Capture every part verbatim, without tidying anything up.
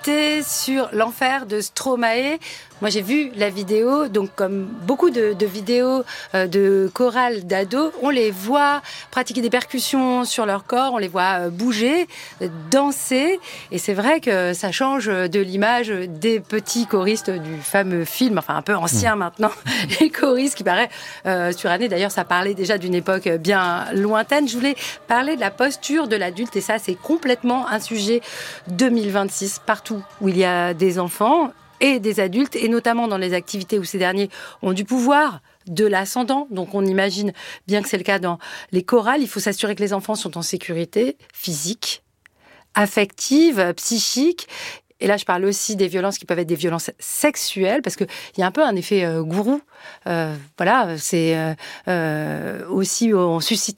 méditer sur l'enfer de Stromae. Moi, j'ai vu la vidéo, donc comme beaucoup de, de vidéos euh, de chorales d'ados, on les voit pratiquer des percussions sur leur corps, on les voit euh, bouger, euh, danser, et c'est vrai que ça change de l'image des petits choristes du fameux film, enfin un peu ancien mmh. maintenant, les choristes qui paraît euh, suranné. D'ailleurs, ça parlait déjà d'une époque bien lointaine. Je voulais parler de la posture de l'adulte, et ça, c'est complètement un sujet deux mille vingt-six, partout où il y a des enfants et des adultes, et notamment dans les activités où ces derniers ont du pouvoir, de l'ascendant. Donc on imagine bien que c'est le cas dans les chorales. Il faut s'assurer que les enfants sont en sécurité physique, affective, psychique. Et là, je parle aussi des violences qui peuvent être des violences sexuelles, parce qu'il y a un peu un effet euh, gourou. Euh, voilà, c'est euh, euh, aussi, on suscite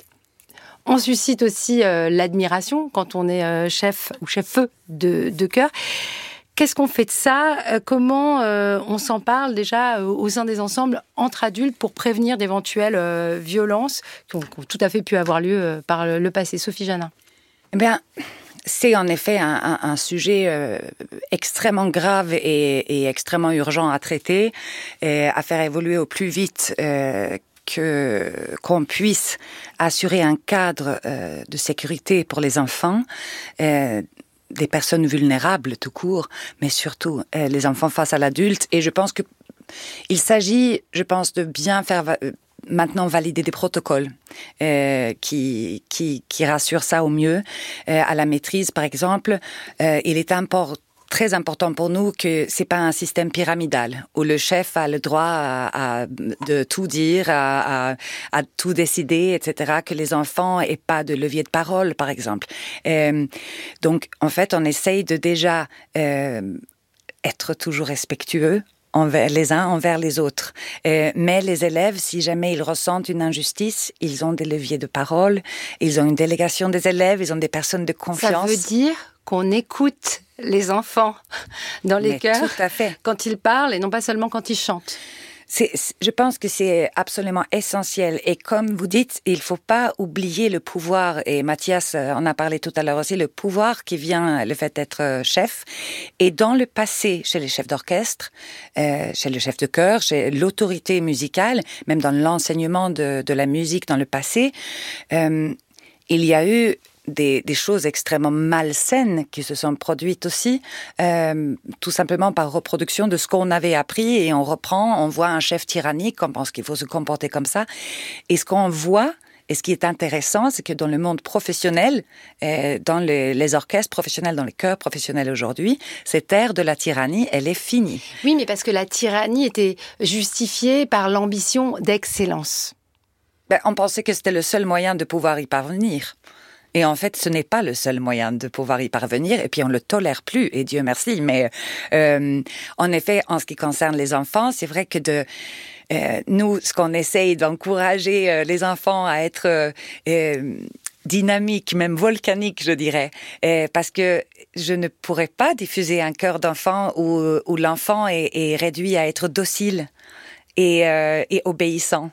On suscite aussi euh, l'admiration quand on est euh, chef ou chef-feu de, de chœur. Qu'est-ce qu'on fait de ça ? euh, Comment euh, on s'en parle déjà euh, au sein des ensembles entre adultes pour prévenir d'éventuelles euh, violences qui ont, qui ont tout à fait pu avoir lieu euh, par le, le passé ? Sophie Janin. Eh bien, c'est en effet un, un, un sujet euh, extrêmement grave et, et extrêmement urgent à traiter, et à faire évoluer au plus vite euh, que qu'on puisse assurer un cadre euh, de sécurité pour les enfants, euh, des personnes vulnérables tout court, mais surtout euh, les enfants face à l'adulte. Et je pense que il s'agit, je pense, de bien faire va- maintenant valider des protocoles euh, qui qui qui rassurent ça au mieux. Euh, à la maîtrise, par exemple, euh, il est important. Très important pour nous que c'est pas un système pyramidal où le chef a le droit à, à de tout dire, à, à, à tout décider, et cetera. Que les enfants aient pas de levier de parole, par exemple. Euh, donc, en fait, on essaye de déjà euh, être toujours respectueux envers les uns envers les autres. Euh, mais les élèves, si jamais ils ressentent une injustice, ils ont des leviers de parole, ils ont une délégation des élèves, ils ont des personnes de confiance. Ça veut dire qu'on écoute les enfants dans les Mais chœurs tout à fait. Quand ils parlent et non pas seulement quand ils chantent. C'est, je pense que c'est absolument essentiel. Et comme vous dites, il faut pas oublier le pouvoir. Et Mathias en a parlé tout à l'heure aussi, le pouvoir qui vient, le fait d'être chef. Et dans le passé, chez les chefs d'orchestre, euh, chez le chef de chœur, chez l'autorité musicale, même dans l'enseignement de, de la musique dans le passé, euh, il y a eu Des, des choses extrêmement malsaines qui se sont produites aussi, euh, tout simplement par reproduction de ce qu'on avait appris, et on reprend, on voit un chef tyrannique, on pense qu'il faut se comporter comme ça, et ce qu'on voit, et ce qui est intéressant, c'est que dans le monde professionnel, euh, dans les, les orchestres professionnels, dans les chœurs professionnels aujourd'hui, cette ère de la tyrannie, elle est finie. Oui, mais parce que la tyrannie était justifiée par l'ambition d'excellence. Ben, on pensait que c'était le seul moyen de pouvoir y parvenir. Et en fait, ce n'est pas le seul moyen de pouvoir y parvenir, et puis on le tolère plus, et Dieu merci. Mais euh, en effet, en ce qui concerne les enfants, c'est vrai que de euh, nous, ce qu'on essaye d'encourager euh, les enfants à être euh, euh, dynamiques, même volcaniques, je dirais, euh, parce que je ne pourrais pas diffuser un chœur d'enfant où, où l'enfant est, est réduit à être docile et, euh, et obéissant.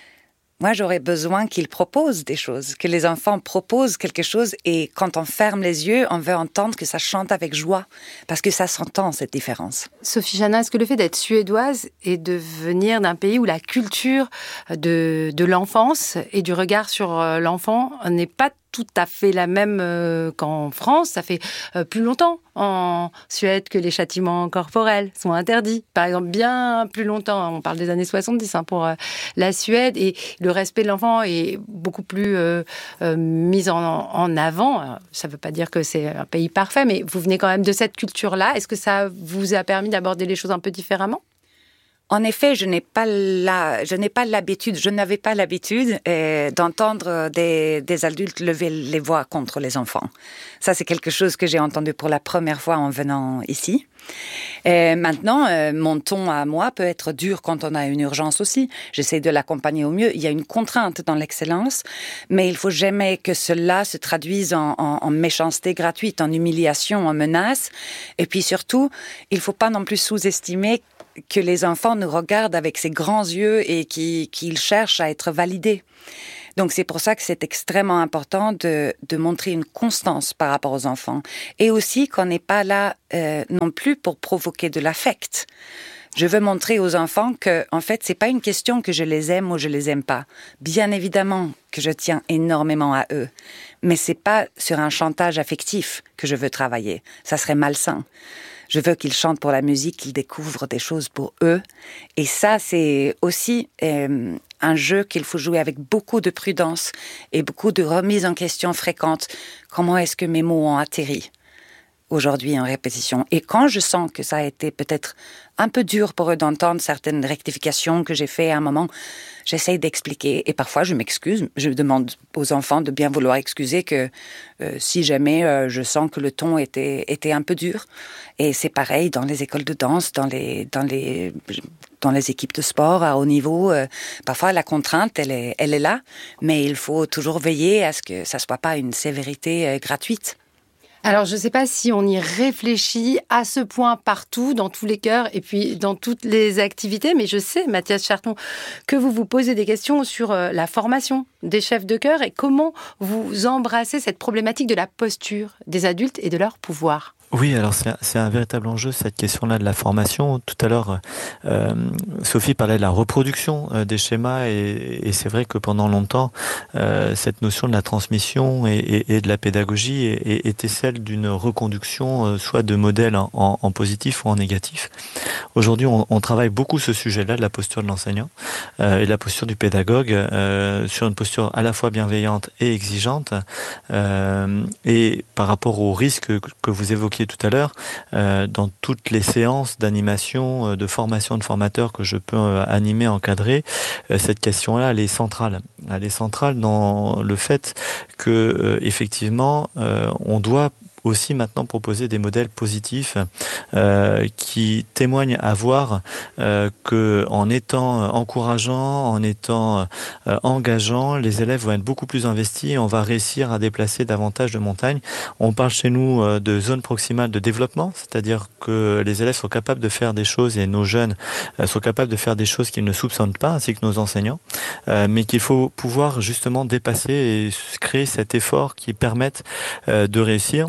Moi, j'aurais besoin qu'ils proposent des choses, que les enfants proposent quelque chose, et quand on ferme les yeux, on veut entendre que ça chante avec joie, parce que ça s'entend, cette différence. Sophie Janin, est-ce que le fait d'être suédoise et de venir d'un pays où la culture de, de l'enfance et du regard sur l'enfant n'est pas tout à fait la même euh, qu'en France, ça fait euh, plus longtemps en Suède que les châtiments corporels sont interdits. Par exemple, bien plus longtemps, on parle des années soixante-dix hein, pour euh, la Suède, et le respect de l'enfant est beaucoup plus euh, euh, mis en, en avant. Alors, ça ne veut pas dire que c'est un pays parfait, mais vous venez quand même de cette culture-là. Est-ce que ça vous a permis d'aborder les choses un peu différemment ? En effet, je n'ai pas la, je n'ai pas l'habitude, je n'avais pas l'habitude euh, d'entendre des, des adultes lever les voix contre les enfants. Ça, c'est quelque chose que j'ai entendu pour la première fois en venant ici. Et maintenant, euh, mon ton à moi peut être dur quand on a une urgence aussi. J'essaie de l'accompagner au mieux. Il y a une contrainte dans l'excellence, mais il faut jamais que cela se traduise en, en, en méchanceté gratuite, en humiliation, en menace. Et puis surtout, il faut pas non plus sous-estimer que les enfants nous regardent avec ces grands yeux et qui, qu'ils cherchent à être validés. Donc c'est pour ça que c'est extrêmement important de, de montrer une constance par rapport aux enfants. Et aussi qu'on n'est pas là euh, non plus pour provoquer de l'affect. Je veux montrer aux enfants que, en fait, c'est pas une question que je les aime ou je les aime pas. Bien évidemment que je tiens énormément à eux. Mais c'est pas sur un chantage affectif que je veux travailler. Ça serait malsain. Je veux qu'ils chantent pour la musique, qu'ils découvrent des choses pour eux. Et ça, c'est aussi euh, un jeu qu'il faut jouer avec beaucoup de prudence et beaucoup de remise en question fréquente. Comment est-ce que mes mots ont atterri aujourd'hui en répétition? Et quand je sens que ça a été peut-être un peu dur pour eux d'entendre certaines rectifications que j'ai fait à un moment, j'essaye d'expliquer. Et parfois, je m'excuse. Je demande aux enfants de bien vouloir excuser que euh, si jamais euh, je sens que le ton était, était un peu dur. Et c'est pareil dans les écoles de danse, dans les, dans les, dans les équipes de sport à haut niveau. Euh, parfois, la contrainte, elle est, elle est là. Mais il faut toujours veiller à ce que ça ne soit pas une sévérité euh, gratuite. Alors, je ne sais pas si on y réfléchit à ce point partout, dans tous les cœurs et puis dans toutes les activités, mais je sais, Mathias Charton, que vous vous posez des questions sur la formation des chefs de chœur et comment vous embrassez cette problématique de la posture des adultes et de leur pouvoir. Oui, alors c'est un, c'est un véritable enjeu, cette question-là de la formation. Tout à l'heure, euh, Sophie parlait de la reproduction euh, des schémas et, et c'est vrai que pendant longtemps, euh, cette notion de la transmission et, et, et de la pédagogie et, était celle d'une reconduction euh, soit de modèles en, en, en positif ou en négatif. Aujourd'hui, on, on travaille beaucoup ce sujet-là de la posture de l'enseignant euh, et de la posture du pédagogue euh, sur une posture à la fois bienveillante et exigeante euh, et par rapport aux risques que, que vous évoquiez tout à l'heure, euh, dans toutes les séances d'animation, euh, de formation de formateurs que je peux euh, animer, encadrer, euh, cette question-là, elle est centrale. Elle est centrale dans le fait que, euh, effectivement, euh, on doit aussi maintenant proposer des modèles positifs euh, qui témoignent à voir euh, que en étant encourageant, en étant euh, engageant, les élèves vont être beaucoup plus investis et on va réussir à déplacer davantage de montagnes. On parle chez nous euh, de zone proximale de développement, c'est-à-dire que les élèves sont capables de faire des choses et nos jeunes euh, sont capables de faire des choses qu'ils ne soupçonnent pas, ainsi que nos enseignants, euh, mais qu'il faut pouvoir justement dépasser et créer cet effort qui permette euh, de réussir.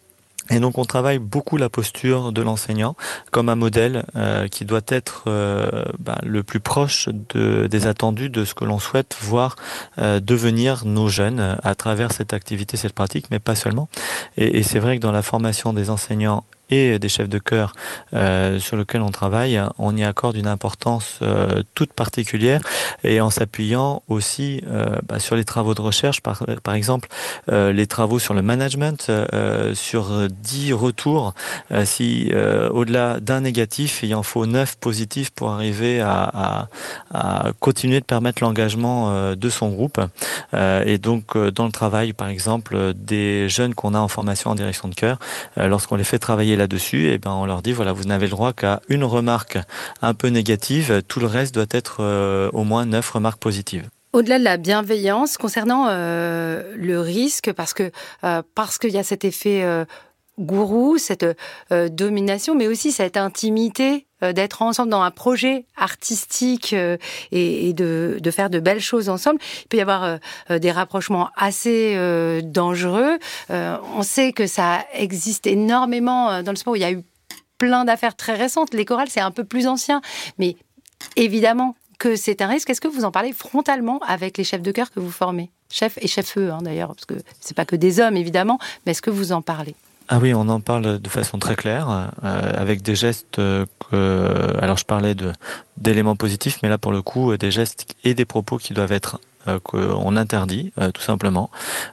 Et donc on travaille beaucoup la posture de l'enseignant comme un modèle euh, qui doit être euh, bah, le plus proche de, des attendus de ce que l'on souhaite voir euh, devenir nos jeunes à travers cette activité, cette pratique, mais pas seulement. Et, et c'est vrai que dans la formation des enseignants et des chefs de chœur euh, sur lequel on travaille, on y accorde une importance euh, toute particulière et en s'appuyant aussi euh, bah, sur les travaux de recherche, par, par exemple euh, les travaux sur le management, euh, sur dix retours, euh, si euh, au-delà d'un négatif, il en faut neuf positifs pour arriver à, à, à continuer de permettre l'engagement euh, de son groupe. Euh, et donc euh, dans le travail, par exemple, des jeunes qu'on a en formation en direction de chœur, euh, lorsqu'on les fait travailler là-dessus, et ben on leur dit voilà, vous n'avez le droit qu'à une remarque un peu négative, tout le reste doit être euh, au moins neuf remarques positives. Au-delà de la bienveillance, concernant euh, le risque, parce que euh, parce qu'il y a cet effet euh, gourou, cette euh, domination, mais aussi cette intimité euh, d'être ensemble dans un projet artistique euh, et, et de, de faire de belles choses ensemble. Il peut y avoir euh, des rapprochements assez euh, dangereux. Euh, on sait que ça existe énormément dans le sport où il y a eu plein d'affaires très récentes. Les chorales, c'est un peu plus ancien, mais évidemment que c'est un risque. Est-ce que vous en parlez frontalement avec les chefs de chœur que vous formez? Chefs et chefs-eux, hein, d'ailleurs, parce que c'est pas que des hommes, évidemment, mais est-ce que vous en parlez? Ah oui, on en parle de façon très claire, euh, avec des gestes euh, que... Alors, je parlais de, d'éléments positifs, mais là, pour le coup, des gestes et des propos qui doivent être euh, qu'on interdit, euh, tout simplement.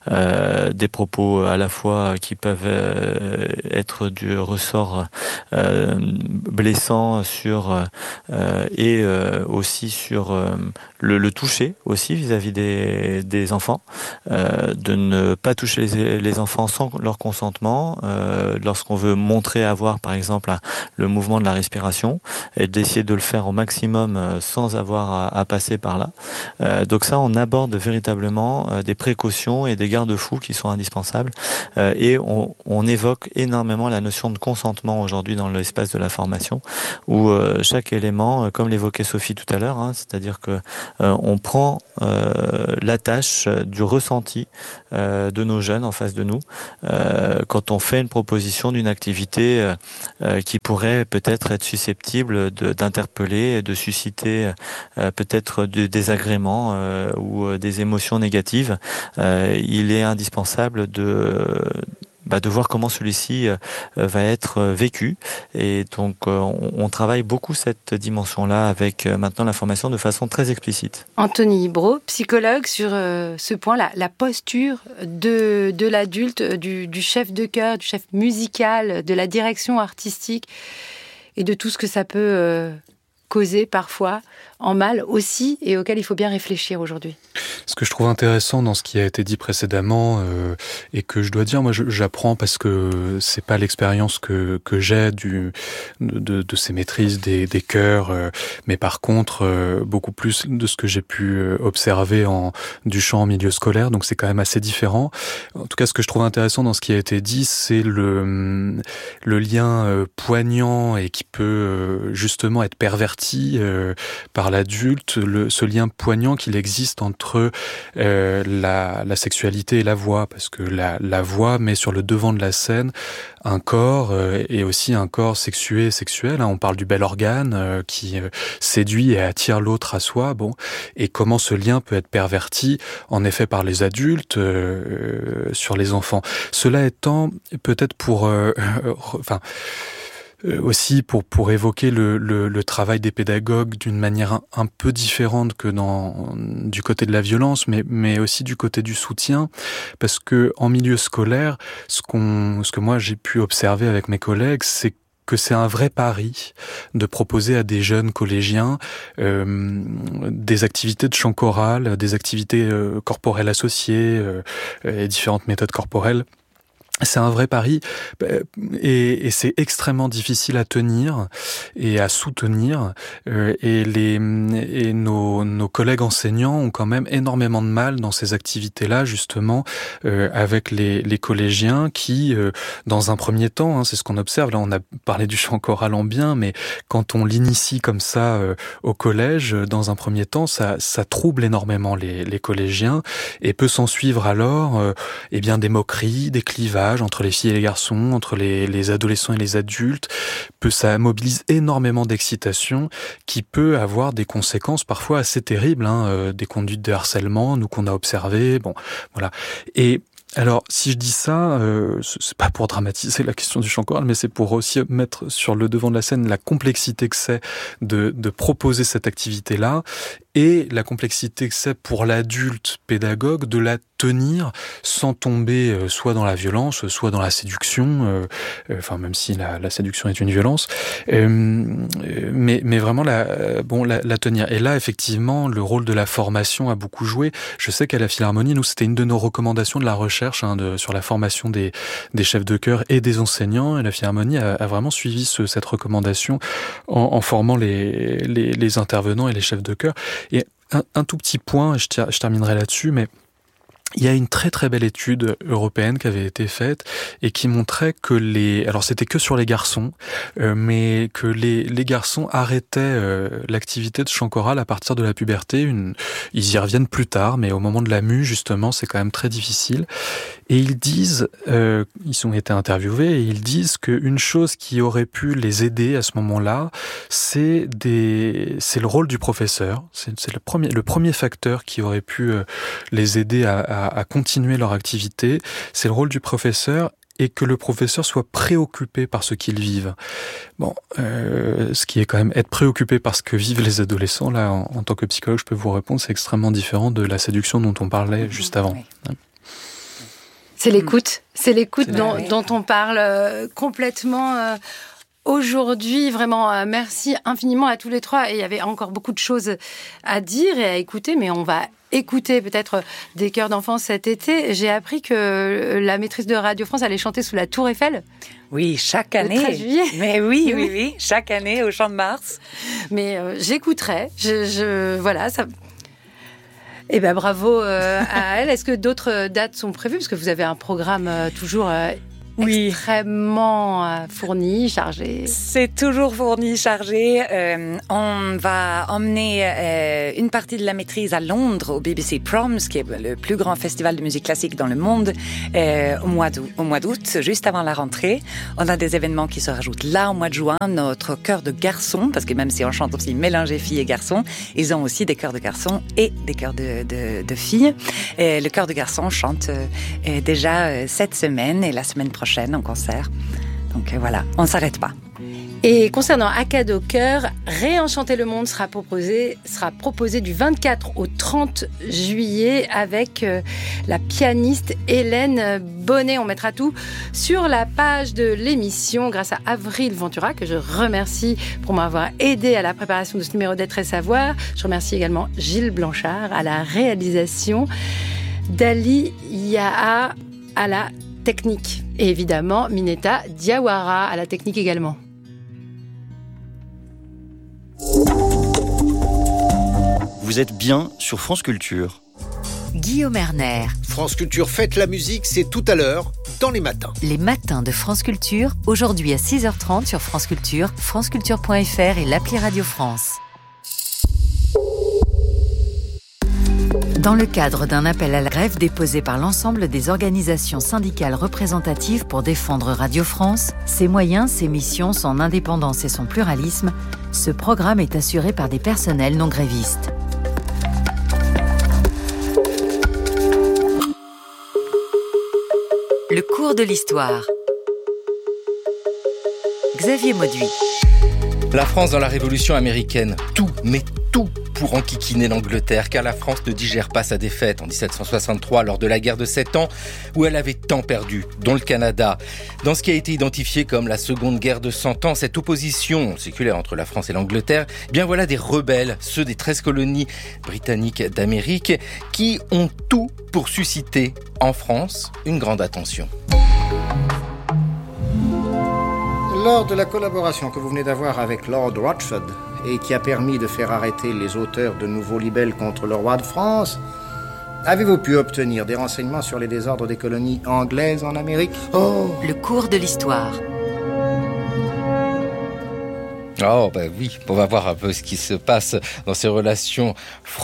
Euh, des propos à la fois qui peuvent euh, être du ressort euh, blessant sur euh, et euh, aussi sur euh, le, le toucher aussi vis-à-vis des, des enfants, euh, de ne pas toucher les, les enfants sans leur consentement, euh, lorsqu'on veut montrer avoir par exemple le mouvement de la respiration, et d'essayer de le faire au maximum sans avoir à, à passer par là. Euh, donc ça, on aborde véritablement euh, des précautions et des garde-fous qui sont indispensables, euh, et on, on évoque énormément la notion de consentement aujourd'hui aujourd'hui dans l'espace de la formation, où euh, chaque élément, comme l'évoquait Sophie tout à l'heure, hein, c'est-à-dire que euh, on prend euh, la tâche du ressenti euh, de nos jeunes en face de nous euh, quand on fait une proposition d'une activité euh, qui pourrait peut-être être susceptible de, d'interpeller, de susciter euh, peut-être du désagrément euh, ou des émotions négatives. Euh, il est indispensable de Bah, de voir comment celui-ci euh, va être vécu. Et donc, euh, on, on travaille beaucoup cette dimension-là avec euh, maintenant la formation de façon très explicite. Anthony Braud, psychologue, sur euh, ce point, la, la posture de, de l'adulte, du, du chef de chœur, du chef musical, de la direction artistique et de tout ce que ça peut euh, causer parfois en mal aussi et auquel il faut bien réfléchir aujourd'hui. Ce que je trouve intéressant dans ce qui a été dit précédemment euh, et que je dois dire, moi je, j'apprends parce que c'est pas l'expérience que que j'ai du de, de ces maîtrises des des chœurs, euh, mais par contre euh, beaucoup plus de ce que j'ai pu observer en du chant en milieu scolaire, donc c'est quand même assez différent. En tout cas, ce que je trouve intéressant dans ce qui a été dit, c'est le le lien euh, poignant et qui peut euh, justement être perverti euh, par l'adulte, le, ce lien poignant qu'il existe entre euh, la, la sexualité et la voix, parce que la, la voix met sur le devant de la scène un corps euh, et aussi un corps sexué et sexuel. Hein. On parle du bel organe euh, qui euh, séduit et attire l'autre à soi. Bon, et comment ce lien peut être perverti, en effet, par les adultes euh, sur les enfants. Cela étant, peut-être pour, euh, euh, enfin. Euh, aussi pour pour évoquer le, le le travail des pédagogues d'une manière un, un peu différente que dans du côté de la violence, mais mais aussi du côté du soutien, parce que en milieu scolaire, ce qu'on ce que moi j'ai pu observer avec mes collègues, c'est que c'est un vrai pari de proposer à des jeunes collégiens euh, des activités de chant choral, des activités euh, corporelles associées euh, et différentes méthodes corporelles. C'est un vrai pari et, et c'est extrêmement difficile à tenir et à soutenir euh, et, les, et nos, nos collègues enseignants ont quand même énormément de mal dans ces activités-là justement euh, avec les, les collégiens qui, euh, dans un premier temps, hein, c'est ce qu'on observe, là on a parlé du chant choral en bien, mais quand on l'initie comme ça euh, au collège, dans un premier temps, ça, ça trouble énormément les, les collégiens et peut s'en suivre alors euh, eh bien des moqueries, des clivages entre les filles et les garçons, entre les, les adolescents et les adultes, peut, ça mobilise énormément d'excitation qui peut avoir des conséquences parfois assez terribles, hein, euh, des conduites de harcèlement, nous qu'on a observé, bon, voilà. Et alors, si je dis ça, euh, c'est pas pour dramatiser la question du chant choral, mais c'est pour aussi mettre sur le devant de la scène la complexité que c'est de, de proposer cette activité-là et la complexité que c'est pour l'adulte pédagogue de la tenir sans tomber euh, soit dans la violence, soit dans la séduction, euh, euh, enfin même si la, la séduction est une violence, euh, mais, mais vraiment la, euh, bon, la, la tenir. Et là, effectivement, le rôle de la formation a beaucoup joué. Je sais qu'à la Philharmonie, nous, c'était une de nos recommandations de la recherche hein, de, sur la formation des, des chefs de chœur et des enseignants, et la Philharmonie a, a vraiment suivi ce, cette recommandation en, en formant les, les, les intervenants et les chefs de chœur. Et un, un tout petit point, je, je terminerai là-dessus, mais il y a une très très belle étude européenne qui avait été faite et qui montrait que les, alors c'était que sur les garçons, euh, mais que les les garçons arrêtaient euh, l'activité de chant choral à partir de la puberté. Une, ils y reviennent plus tard, mais au moment de la mue justement, c'est quand même très difficile. Et ils disent, euh, ils ont été interviewés et ils disent qu'une chose qui aurait pu les aider à ce moment-là, c'est des, c'est le rôle du professeur. C'est, c'est le premier le premier facteur qui aurait pu euh, les aider à, à à continuer leur activité, c'est le rôle du professeur et que le professeur soit préoccupé par ce qu'ils vivent. Bon, euh, ce qui est quand même être préoccupé par ce que vivent les adolescents, là, en, en tant que psychologue, je peux vous répondre, c'est extrêmement différent de la séduction dont on parlait juste avant. Oui. C'est l'écoute, c'est l'écoute C'est dont, oui. dont on parle euh, complètement... Euh, Aujourd'hui, vraiment, euh, merci infiniment à tous les trois. Et il y avait encore beaucoup de choses à dire et à écouter, mais on va écouter peut-être des chœurs d'enfants cet été. J'ai appris que la maîtrise de Radio France allait chanter sous la Tour Eiffel. Oui, chaque année. Le treize juillet. Mais oui, oui, oui, chaque année au Champ de Mars. Mais euh, j'écouterai. Je, je, voilà, ça... Eh ben bravo euh, à elle. Est-ce que d'autres dates sont prévues ? Parce que vous avez un programme euh, toujours... Euh, Oui. extrêmement euh, fourni, chargé. C'est toujours fourni, chargé. Euh, on va emmener euh, une partie de la maîtrise à Londres, au B B C Proms, qui est le plus grand festival de musique classique dans le monde, euh, au mois d'août, au mois d'août, juste avant la rentrée. On a des événements qui se rajoutent là, au mois de juin. Notre chœur de garçons, parce que même si on chante aussi mélanger filles et garçons, ils ont aussi des chœurs de garçons et des chœurs de, de, de filles. Et le chœur de garçons chante euh, déjà euh, cette semaine et la semaine prochaine en concert. Donc euh, voilà, on ne s'arrête pas. Et concernant Akkad au chœur, Réenchanter le monde sera proposé, sera proposé du vingt-quatre au trente juillet avec euh, la pianiste Hélène Bonnet. On mettra tout sur la page de l'émission grâce à Avril Ventura, que je remercie pour m'avoir aidé à la préparation de ce numéro d'Être et Savoir. Je remercie également Gilles Blanchard à la réalisation, Dali Yaha à la technique et évidemment Mineta Diawara à la technique également. Vous êtes bien sur France Culture. Guillaume Erner. France Culture fête la musique, c'est tout à l'heure, dans les matins. Les matins de France Culture, aujourd'hui à six heures trente sur France Culture, franceculture point f r et l'appli Radio France. Dans le cadre d'un appel à la grève déposé par l'ensemble des organisations syndicales représentatives pour défendre Radio France, ses moyens, ses missions, son indépendance et son pluralisme, ce programme est assuré par des personnels non grévistes. Le cours de l'histoire. Xavier Mauduit. La France dans la Révolution américaine, tout, mais tout pour enquiquiner l'Angleterre, car la France ne digère pas sa défaite en dix-sept cent soixante-trois lors de la guerre de Sept Ans, où elle avait tant perdu, dont le Canada. Dans ce qui a été identifié comme la Seconde Guerre de Cent Ans, cette opposition séculaire entre la France et l'Angleterre, eh bien voilà des rebelles, ceux des treize colonies britanniques d'Amérique, qui ont tout pour susciter en France une grande attention. Lors de la collaboration que vous venez d'avoir avec Lord Rochford et qui a permis de faire arrêter les auteurs de nouveaux libelles contre le roi de France, avez-vous pu obtenir des renseignements sur les désordres des colonies anglaises en Amérique ? Oh ! Le cours de l'histoire. Oh ben oui, on va voir un peu ce qui se passe dans ces relations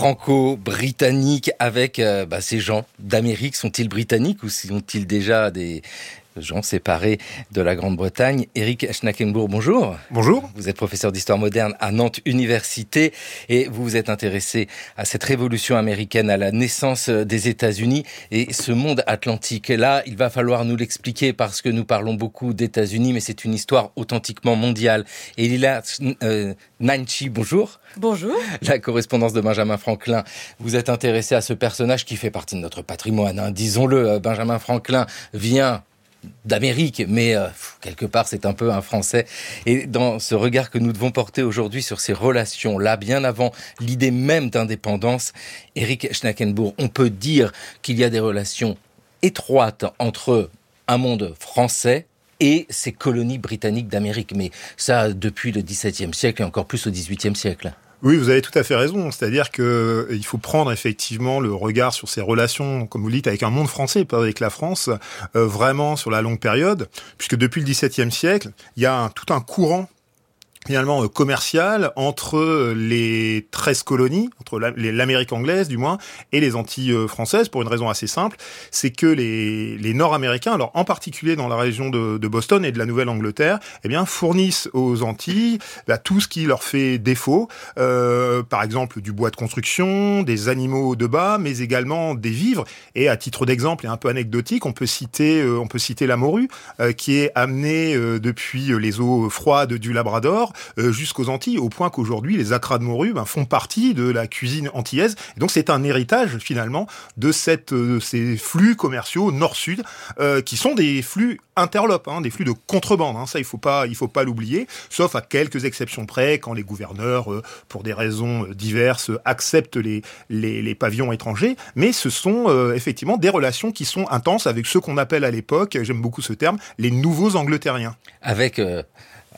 franco-britanniques avec euh, bah, ces gens d'Amérique. Sont-ils britanniques ou sont-ils déjà des gens séparés de la Grande-Bretagne? Éric Schnackenbourg, bonjour. Bonjour. Vous êtes professeur d'histoire moderne à Nantes Université et vous vous êtes intéressé à cette révolution américaine, à la naissance des États-Unis et ce monde atlantique. Et là, il va falloir nous l'expliquer parce que nous parlons beaucoup d'États-Unis, mais c'est une histoire authentiquement mondiale. Et Lila euh, Nanchi, bonjour. Bonjour. La correspondance de Benjamin Franklin. Vous êtes intéressé à ce personnage qui fait partie de notre patrimoine, hein. Disons-le, Benjamin Franklin vient d'Amérique, mais euh, quelque part c'est un peu un Français. Et dans ce regard que nous devons porter aujourd'hui sur ces relations-là, bien avant l'idée même d'indépendance, Éric Schnackenbourg, on peut dire qu'il y a des relations étroites entre un monde français et ces colonies britanniques d'Amérique. Mais ça, depuis le dix-septième siècle et encore plus au dix-huitième siècle. Oui, vous avez tout à fait raison. C'est-à-dire que il faut prendre effectivement le regard sur ces relations, comme vous le dites, avec un monde français, pas avec la France, euh, vraiment sur la longue période, puisque depuis le dix-septième siècle, il y a un, tout un courant finalement euh, commercial entre les treize colonies, entre la, les, l'Amérique anglaise du moins, et les Antilles euh, françaises, pour une raison assez simple, c'est que les, les Nord-Américains, alors en particulier dans la région de, de Boston et de la Nouvelle-Angleterre, eh bien fournissent aux Antilles bah, tout ce qui leur fait défaut, euh, par exemple du bois de construction, des animaux de bas, mais également des vivres. Et à titre d'exemple et un peu anecdotique, on peut citer, euh, on peut citer la morue, euh, qui est amenée euh, depuis les eaux froides du Labrador Euh, jusqu'aux Antilles, au point qu'aujourd'hui, les acras de morue ben, font partie de la cuisine antillaise. Et donc, c'est un héritage, finalement, de cette, euh, ces flux commerciaux nord-sud, euh, qui sont des flux interlopes, hein, des flux de contrebande. Hein. Ça, il faut pas, il faut pas l'oublier, sauf à quelques exceptions près, quand les gouverneurs, euh, pour des raisons diverses, acceptent les, les, les pavillons étrangers. Mais ce sont euh, effectivement des relations qui sont intenses avec ceux qu'on appelle à l'époque, j'aime beaucoup ce terme, les nouveaux Angleterriens. Avec... Euh...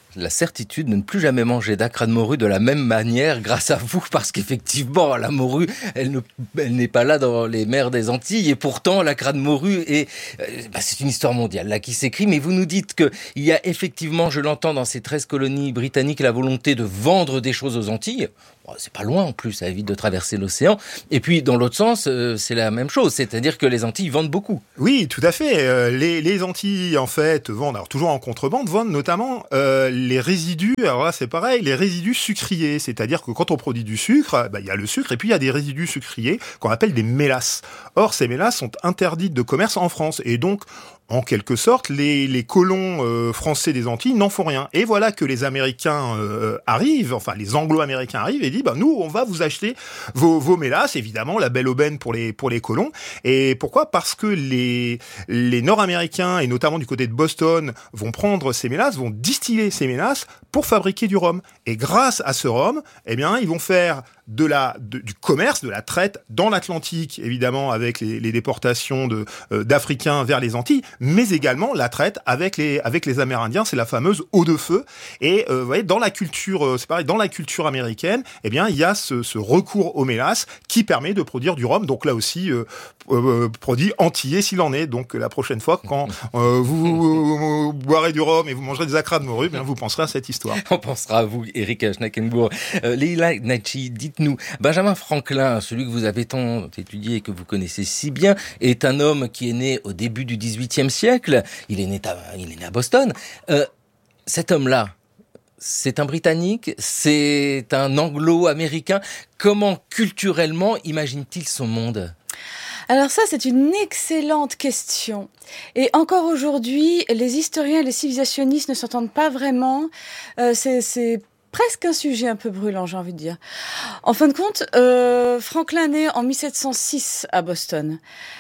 la certitude de ne plus jamais manger d'acra de morue de la même manière grâce à vous, parce qu'effectivement, la morue, elle, ne, elle n'est pas là dans les mers des Antilles, et pourtant, l'acra de morue, est, euh, bah, c'est une histoire mondiale là qui s'écrit, mais vous nous dites qu'il y a effectivement, je l'entends, dans ces treize colonies britanniques, la volonté de vendre des choses aux Antilles. Bon, c'est pas loin en plus, ça évite de traverser l'océan. Et puis, dans l'autre sens, euh, c'est la même chose, c'est-à-dire que les Antilles vendent beaucoup. Oui, tout à fait. Euh, les, les Antilles, en fait, vendent, alors toujours en contrebande, vendent notamment euh, les résidus, alors là c'est pareil, les résidus sucriers, c'est-à-dire que quand on produit du sucre, bah, il y a le sucre et puis il y a des résidus sucriers qu'on appelle des mélasses. Or, ces mélasses sont interdites de commerce en France et donc, en quelque sorte, les, les colons euh, français des Antilles n'en font rien. Et voilà que les Américains euh, arrivent, enfin les Anglo-Américains arrivent et disent bah, « nous, on va vous acheter vos, vos mélasses », évidemment, la belle aubaine pour les, pour les colons. Et pourquoi ? Parce que les, les Nord-Américains, et notamment du côté de Boston, vont prendre ces mélasses, vont distiller ces mélasses pour fabriquer du rhum. Et grâce à ce rhum, eh bien, ils vont faire de la, de, du commerce, de la traite dans l'Atlantique, évidemment, avec les, les déportations de, euh, d'Africains vers les Antilles, mais également la traite avec les, avec les Amérindiens, c'est la fameuse eau de feu. Et euh, vous voyez, dans la culture, euh, c'est pareil, dans la culture américaine, eh bien, il y a ce, ce recours aux mélasses qui permet de produire du rhum. Donc là aussi, euh, euh, produit antillais s'il en est. Donc la prochaine fois, quand euh, vous, vous, vous boirez du rhum et vous mangerez des acras de morue, eh bien, vous penserez à cette histoire. On pensera à vous, Éric Schnackenbourg. Euh, Leila Nachi, dites-nous, Benjamin Franklin, celui que vous avez tant étudié et que vous connaissez si bien, est un homme qui est né au début du dix-huitième siècle. Il est né à, il est né à Boston. Euh, cet homme-là, c'est un Britannique, c'est un Anglo-Américain. Comment, culturellement, imagine-t-il son monde ? Alors ça, c'est une excellente question. Et encore aujourd'hui, les historiens et les civilisationnistes ne s'entendent pas vraiment. Euh, c'est, c'est presque un sujet un peu brûlant, j'ai envie de dire. En fin de compte, euh, Franklin naît en mille sept cent six à Boston.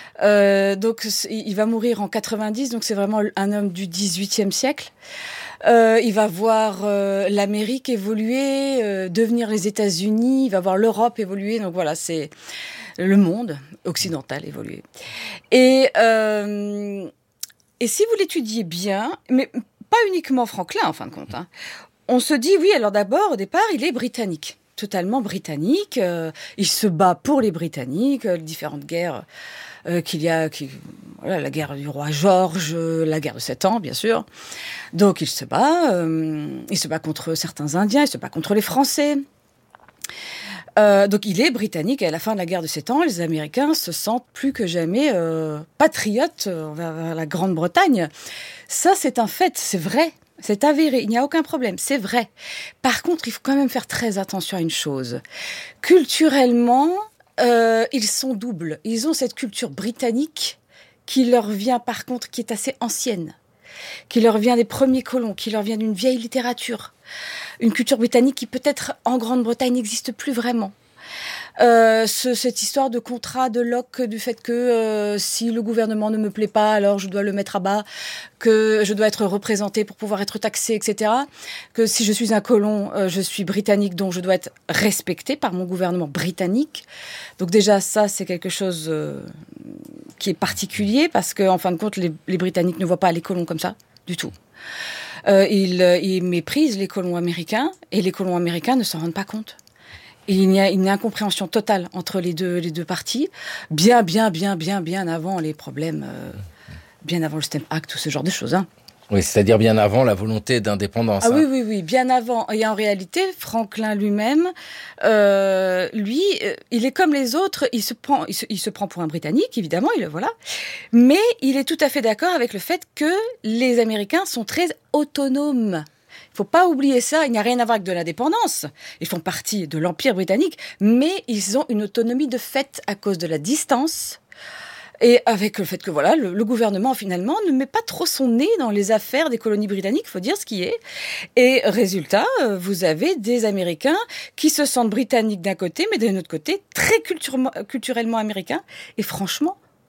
Euh, donc, il va mourir en quatre-vingt-dix, donc c'est vraiment un homme du dix-huitième siècle. Euh, il va voir euh, l'Amérique évoluer, euh, devenir les États-Unis, il va voir l'Europe évoluer. Donc voilà, c'est le monde occidental évoluer. Et, euh, et si vous l'étudiez bien, mais pas uniquement Franklin en fin de compte, hein, on se dit, oui, alors d'abord, au départ, il est britannique, totalement britannique. Euh, il se bat pour les Britanniques, euh, les différentes guerres euh, qu'il y a, qui, voilà, la guerre du roi George, la guerre de Sept Ans, bien sûr. Donc il se bat, euh, il se bat contre certains Indiens, il se bat contre les Français. Euh, donc il est britannique et à la fin de la guerre de Sept Ans, les Américains se sentent plus que jamais euh, patriotes envers euh, la Grande-Bretagne. Ça, c'est un fait, c'est vrai. C'est avéré, il n'y a aucun problème, c'est vrai. Par contre, il faut quand même faire très attention à une chose. Culturellement, euh, ils sont doubles. Ils ont cette culture britannique qui leur vient, par contre, qui est assez ancienne, qui leur vient des premiers colons, qui leur vient d'une vieille littérature. Une culture britannique qui, peut-être, en Grande-Bretagne, n'existe plus vraiment. Euh, ce, cette histoire de contrat de Locke, du fait que euh, si le gouvernement ne me plaît pas, alors je dois le mettre à bas, que je dois être représenté pour pouvoir être taxé, et cetera. Que si je suis un colon, euh, je suis britannique, donc je dois être respecté par mon gouvernement britannique. Donc déjà, ça, c'est quelque chose euh, qui est particulier, parce qu'en fin de compte, les, les Britanniques ne voient pas les colons comme ça, du tout. Euh, ils, ils méprisent les colons américains, et les colons américains ne s'en rendent pas compte. Il y a une incompréhension totale entre les deux, les deux parties, bien, bien, bien, bien, bien avant les problèmes, euh, bien avant le Stamp Act, tout ce genre de choses. Hein. Oui, c'est-à-dire bien avant la volonté d'indépendance. Ah hein. oui, oui, oui, bien avant. Et en réalité, Franklin lui-même, euh, lui, euh, il est comme les autres, il se prend, il se, il se prend pour un Britannique, évidemment, il voilà. Mais il est tout à fait d'accord avec le fait que les Américains sont très autonomes. Il ne faut pas oublier ça, il n'y a rien à voir avec de l'indépendance. Ils font partie de l'Empire britannique, mais ils ont une autonomie de fait à cause de la distance et avec le fait que voilà, le, le gouvernement finalement ne met pas trop son nez dans les affaires des colonies britanniques, il faut dire ce qui est. Et résultat, vous avez des Américains qui se sentent britanniques d'un côté, mais d'un autre côté très culturellement, culturellement américains. Et franchement,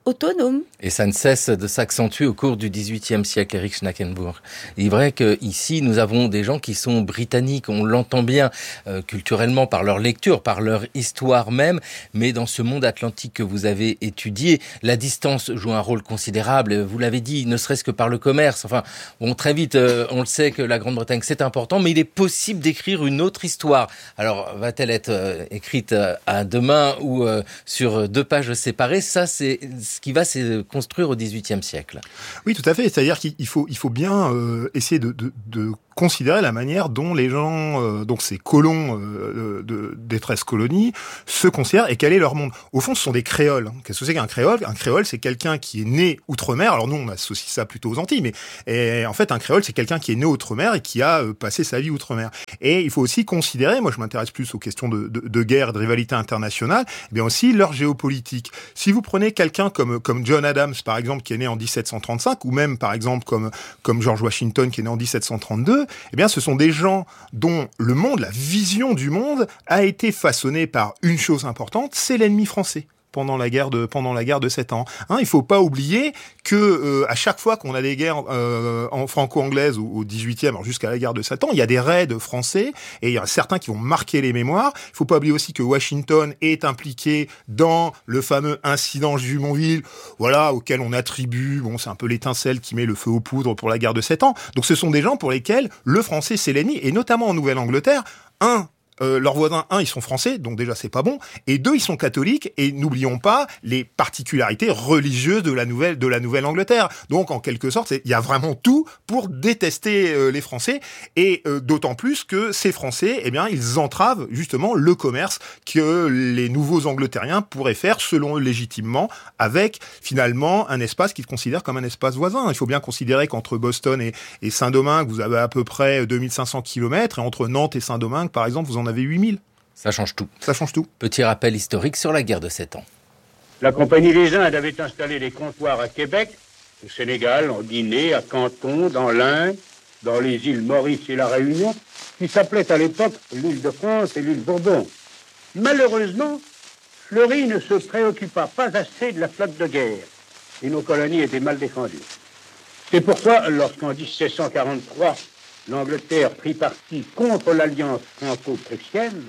autonome. Et ça ne cesse de s'accentuer au cours du dix-huitième siècle, Eric Schnackenburg. Il est vrai qu'ici, nous avons des gens qui sont britanniques, on l'entend bien euh, culturellement par leur lecture, par leur histoire même, mais dans ce monde atlantique que vous avez étudié, la distance joue un rôle considérable, vous l'avez dit, ne serait-ce que par le commerce. Enfin, bon, très vite, euh, on le sait que la Grande-Bretagne, c'est important, mais il est possible d'écrire une autre histoire. Alors, va-t-elle être euh, écrite euh, à deux mains ou euh, sur deux pages séparées? Ça, c'est ce qui va se construire au dix-huitième siècle. Oui, tout à fait. C'est-à-dire qu'il faut, il faut bien euh, essayer de, de, de considérer la manière dont les gens, euh, donc ces colons euh, de, des treize colonies, se considèrent et quel est leur monde. Au fond, ce sont des créoles. Qu'est-ce que c'est qu'un créole? Un créole, c'est quelqu'un qui est né outre-mer. Alors nous, on associe ça plutôt aux Antilles, mais et, en fait, un créole, c'est quelqu'un qui est né outre-mer et qui a euh, passé sa vie outre-mer. Et il faut aussi considérer, moi je m'intéresse plus aux questions de, de, de guerre, de rivalité internationale, eh bien aussi leur géopolitique. Si vous prenez quelqu'un comme, comme John Adams, par exemple, qui est né en dix-sept cent trente-cinq, ou même, par exemple, comme, comme George Washington, qui est né en dix-sept cent trente-deux, eh bien, ce sont des gens dont le monde, la vision du monde, a été façonnée par une chose importante, c'est l'ennemi français. Pendant la guerre de pendant la guerre de sept ans, hein, il faut pas oublier que euh, à chaque fois qu'on a des guerres euh, en franco-anglaises au, au dix-huitième, alors jusqu'à la guerre de sept ans, il y a des raids français et il y en a certains qui vont marquer les mémoires. Il faut pas oublier aussi que Washington est impliqué dans le fameux incident Jumonville, voilà, auquel on attribue, bon, c'est un peu l'étincelle qui met le feu aux poudres pour la guerre de sept ans. Donc ce sont des gens pour lesquels le français c'est l'ennemi, et notamment en Nouvelle-Angleterre, un Euh, leurs voisins, un, ils sont français, donc déjà c'est pas bon, et deux, ils sont catholiques, et n'oublions pas les particularités religieuses de la nouvelle de la Nouvelle-Angleterre. Donc en quelque sorte, il y a vraiment tout pour détester euh, les Français, et euh, d'autant plus que ces Français, eh bien, ils entravent justement le commerce que les nouveaux Angleterriens pourraient faire, selon eux légitimement, avec finalement un espace qu'ils considèrent comme un espace voisin. Il faut bien considérer qu'entre Boston et, et Saint-Domingue, vous avez à peu près deux mille cinq cents kilomètres, et entre Nantes et Saint-Domingue, par exemple, vous en avez huit mille. Ça change tout. Ça change tout. Petit rappel historique sur la guerre de sept ans. La Compagnie des Indes avait installé des comptoirs à Québec, au Sénégal, en Guinée, à Canton, dans l'Inde, dans les îles Maurice et la Réunion, qui s'appelaient à l'époque l'île de France et l'île Bourbon. Malheureusement, Fleury ne se préoccupa pas assez de la flotte de guerre, et nos colonies étaient mal défendues. C'est pourquoi, lorsqu'en dix-sept cent quarante-trois, l'Angleterre prit parti contre l'alliance franco-prussienne,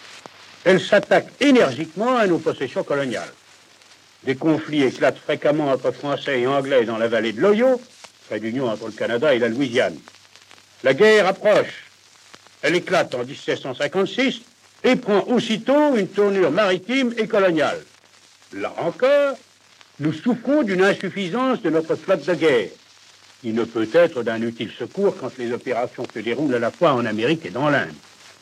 elle s'attaque énergiquement à nos possessions coloniales. Des conflits éclatent fréquemment entre Français et Anglais dans la vallée de l'Ohio, près d'union entre le Canada et la Louisiane. La guerre approche. Elle éclate en dix-sept cent cinquante-six et prend aussitôt une tournure maritime et coloniale. Là encore, nous souffrons d'une insuffisance de notre flotte de guerre. Il ne peut être d'un utile secours quand les opérations se déroulent à la fois en Amérique et dans l'Inde.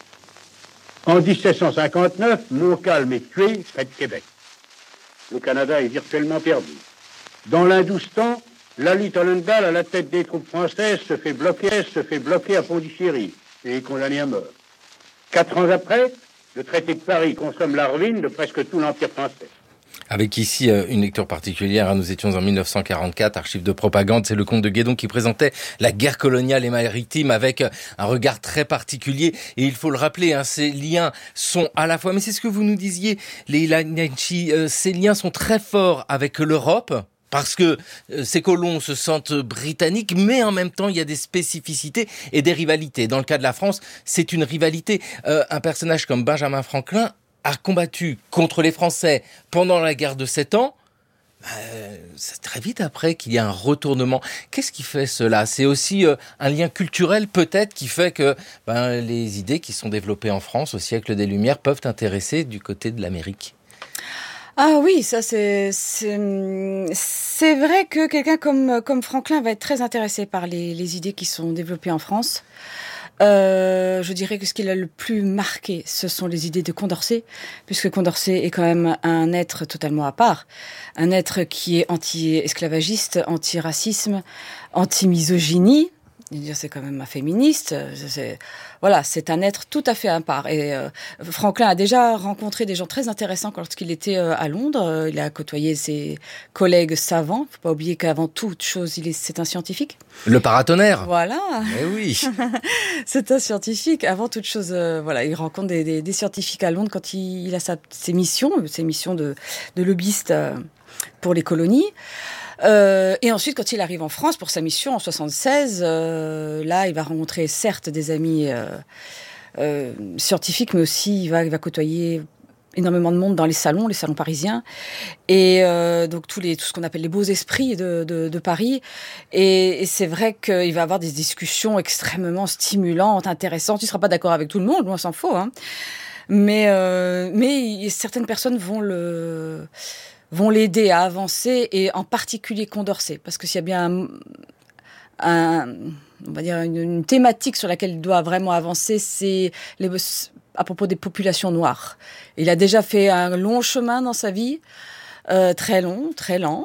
En dix-sept cent cinquante-neuf, Montcalm est tué près de Québec. Le Canada est virtuellement perdu. Dans l'Hindoustan, Lally Tollendal, à la tête des troupes françaises, se fait bloquer, se fait bloquer à Pondichéry et est condamné à mort. Quatre ans après, le traité de Paris consomme la ruine de presque tout l'Empire français. Avec ici une lecture particulière, nous étions en mille neuf cent quarante-quatre, archives de propagande, c'est le comte de Guédon qui présentait la guerre coloniale et maritime avec un regard très particulier. Et il faut le rappeler, hein, ces liens sont à la fois, mais c'est ce que vous nous disiez, les Nanchi, euh, ces liens sont très forts avec l'Europe, parce que euh, ces colons se sentent britanniques, mais en même temps, il y a des spécificités et des rivalités. Dans le cas de la France, c'est une rivalité. Euh, un personnage comme Benjamin Franklin a combattu contre les Français pendant la guerre de sept ans, euh, c'est très vite après qu'il y a un retournement. Qu'est-ce qui fait cela? C'est aussi euh, un lien culturel peut-être qui fait que ben, les idées qui sont développées en France au siècle des Lumières peuvent intéresser du côté de l'Amérique. Ah oui, ça c'est c'est, c'est vrai que quelqu'un comme comme Franklin va être très intéressé par les, les idées qui sont développées en France. Euh, je dirais que ce qui a le plus marqué, ce sont les idées de Condorcet, puisque Condorcet est quand même un être totalement à part, un être qui est anti-esclavagiste, anti-racisme, anti-misogynie. C'est quand même un féministe. C'est, voilà, c'est un être tout à fait à part. Et euh, Franklin a déjà rencontré des gens très intéressants lorsqu'il était euh, à Londres. Il a côtoyé ses collègues savants. Il ne faut pas oublier qu'avant toute chose, il est, c'est un scientifique. Le paratonnerre. Voilà. Eh oui. C'est un scientifique. Avant toute chose, euh, voilà, il rencontre des, des, des scientifiques à Londres quand il, il a sa, ses missions, ses missions de, de lobbyiste. Euh, pour les colonies. Euh, et ensuite, quand il arrive en France pour sa mission en soixante-seize, euh, là, il va rencontrer certes des amis euh, euh, scientifiques, mais aussi il va, il va côtoyer énormément de monde dans les salons, les salons parisiens, et euh, donc tous les, tout ce qu'on appelle les beaux esprits de, de, de Paris. Et, et c'est vrai qu'il va avoir des discussions extrêmement stimulantes, intéressantes. Il ne sera pas d'accord avec tout le monde, loin s'en faut, hein. Mais, euh, mais certaines personnes vont le... vont l'aider à avancer, et en particulier Condorcet, parce que s'il y a bien un, un, on va dire une, une thématique sur laquelle il doit vraiment avancer, c'est les, à propos des populations noires. Il a déjà fait un long chemin dans sa vie, euh, très long, très lent,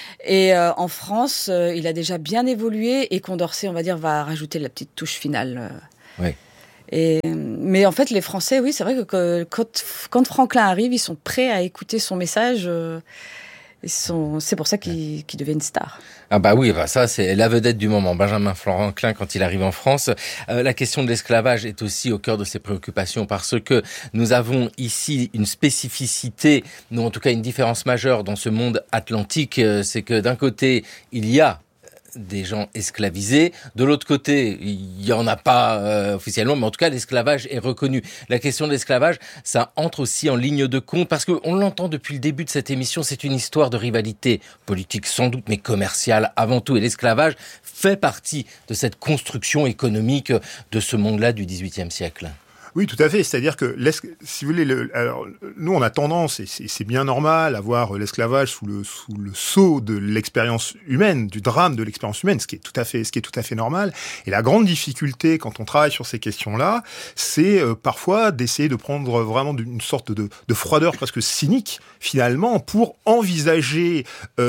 et euh, en France, euh, il a déjà bien évolué, et Condorcet, on va dire, va rajouter la petite touche finale. Euh. Oui. Et, mais en fait, les Français, oui, c'est vrai que, que quand, quand Franklin arrive, ils sont prêts à écouter son message. Euh, ils sont, c'est pour ça qu'il, qu'il devient une star. Ah bah oui, bah ça c'est la vedette du moment, Benjamin Franklin, quand il arrive en France. Euh, la question de l'esclavage est aussi au cœur de ses préoccupations, parce que nous avons ici une spécificité, ou en tout cas une différence majeure dans ce monde atlantique, euh, c'est que d'un côté, il y a des gens esclavisés. De l'autre côté, il y en a pas euh, officiellement, mais en tout cas, l'esclavage est reconnu. La question de l'esclavage, ça entre aussi en ligne de compte, parce qu'on l'entend depuis le début de cette émission, c'est une histoire de rivalité politique sans doute, mais commerciale avant tout. Et l'esclavage fait partie de cette construction économique de ce monde-là du dix-huitième siècle. Oui, tout à fait. C'est-à-dire que, si vous voulez, le, alors, nous, on a tendance, et c'est, c'est bien normal, à voir l'esclavage sous le, sous le sceau de l'expérience humaine, du drame de l'expérience humaine, ce qui est tout à fait, ce qui est tout à fait normal. Et la grande difficulté, quand on travaille sur ces questions-là, c'est euh, parfois d'essayer de prendre vraiment une sorte de, de froideur presque cynique, finalement, pour envisager,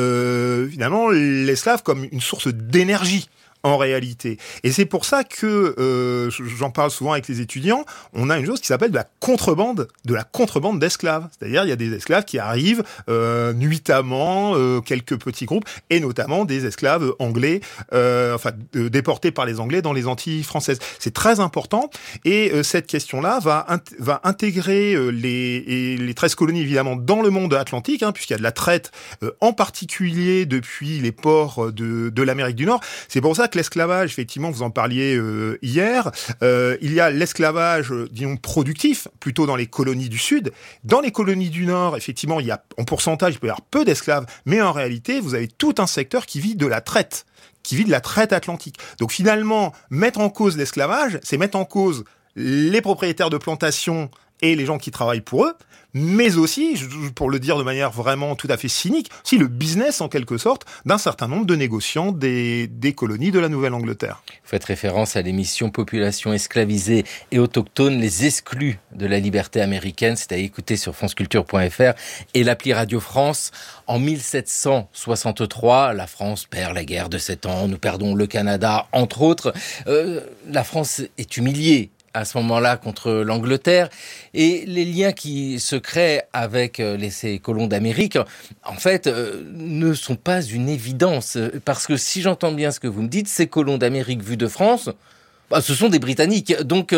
euh, finalement, l'esclave comme une source d'énergie. En réalité. Et c'est pour ça que, euh, j'en parle souvent avec les étudiants, on a une chose qui s'appelle de la contrebande, de la contrebande d'esclaves. C'est-à-dire, il y a des esclaves qui arrivent euh, nuitamment, euh, quelques petits groupes, et notamment des esclaves anglais, euh, enfin, euh, déportés par les Anglais dans les Antilles françaises. C'est très important, et euh, cette question-là va, int- va intégrer euh, les, et les treize colonies, évidemment, dans le monde atlantique, hein, puisqu'il y a de la traite, euh, en particulier depuis les ports de, de l'Amérique du Nord. C'est pour ça que l'esclavage, effectivement, vous en parliez euh, hier, euh, il y a l'esclavage, euh, disons, productif, plutôt dans les colonies du Sud. Dans les colonies du Nord, effectivement, il y a, en pourcentage, il peut y avoir peu d'esclaves, mais en réalité, vous avez tout un secteur qui vit de la traite, qui vit de la traite atlantique. Donc finalement, mettre en cause l'esclavage, c'est mettre en cause les propriétaires de plantations et les gens qui travaillent pour eux, mais aussi, pour le dire de manière vraiment tout à fait cynique, si le business, en quelque sorte, d'un certain nombre de négociants des, des colonies de la Nouvelle-Angleterre. Vous faites référence à l'émission Population esclavisée et autochtone, les exclus de la liberté américaine. C'est à écouter sur franceculture point f r et l'appli Radio France. En mille sept cent soixante-trois, la France perd la guerre de Sept Ans. Nous perdons le Canada, entre autres. Euh, la France est humiliée à ce moment-là contre l'Angleterre, et les liens qui se créent avec les, ces colons d'Amérique, en fait, euh, ne sont pas une évidence, parce que si j'entends bien ce que vous me dites, ces colons d'Amérique vus de France, bah, ce sont des Britanniques, donc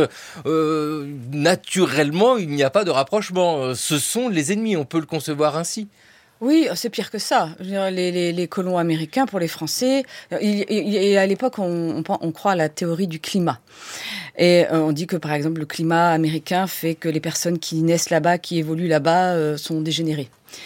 euh, naturellement, il n'y a pas de rapprochement, ce sont les ennemis, on peut le concevoir ainsi. Oui, c'est pire que ça. Je veux dire, les, les, les colons américains, pour les Français, il, il, et à l'époque, on, on, on croit à la théorie du climat. Et euh, on dit que, par exemple, le climat américain fait que les personnes qui naissent là-bas, qui évoluent là-bas, euh, sont dégénérées.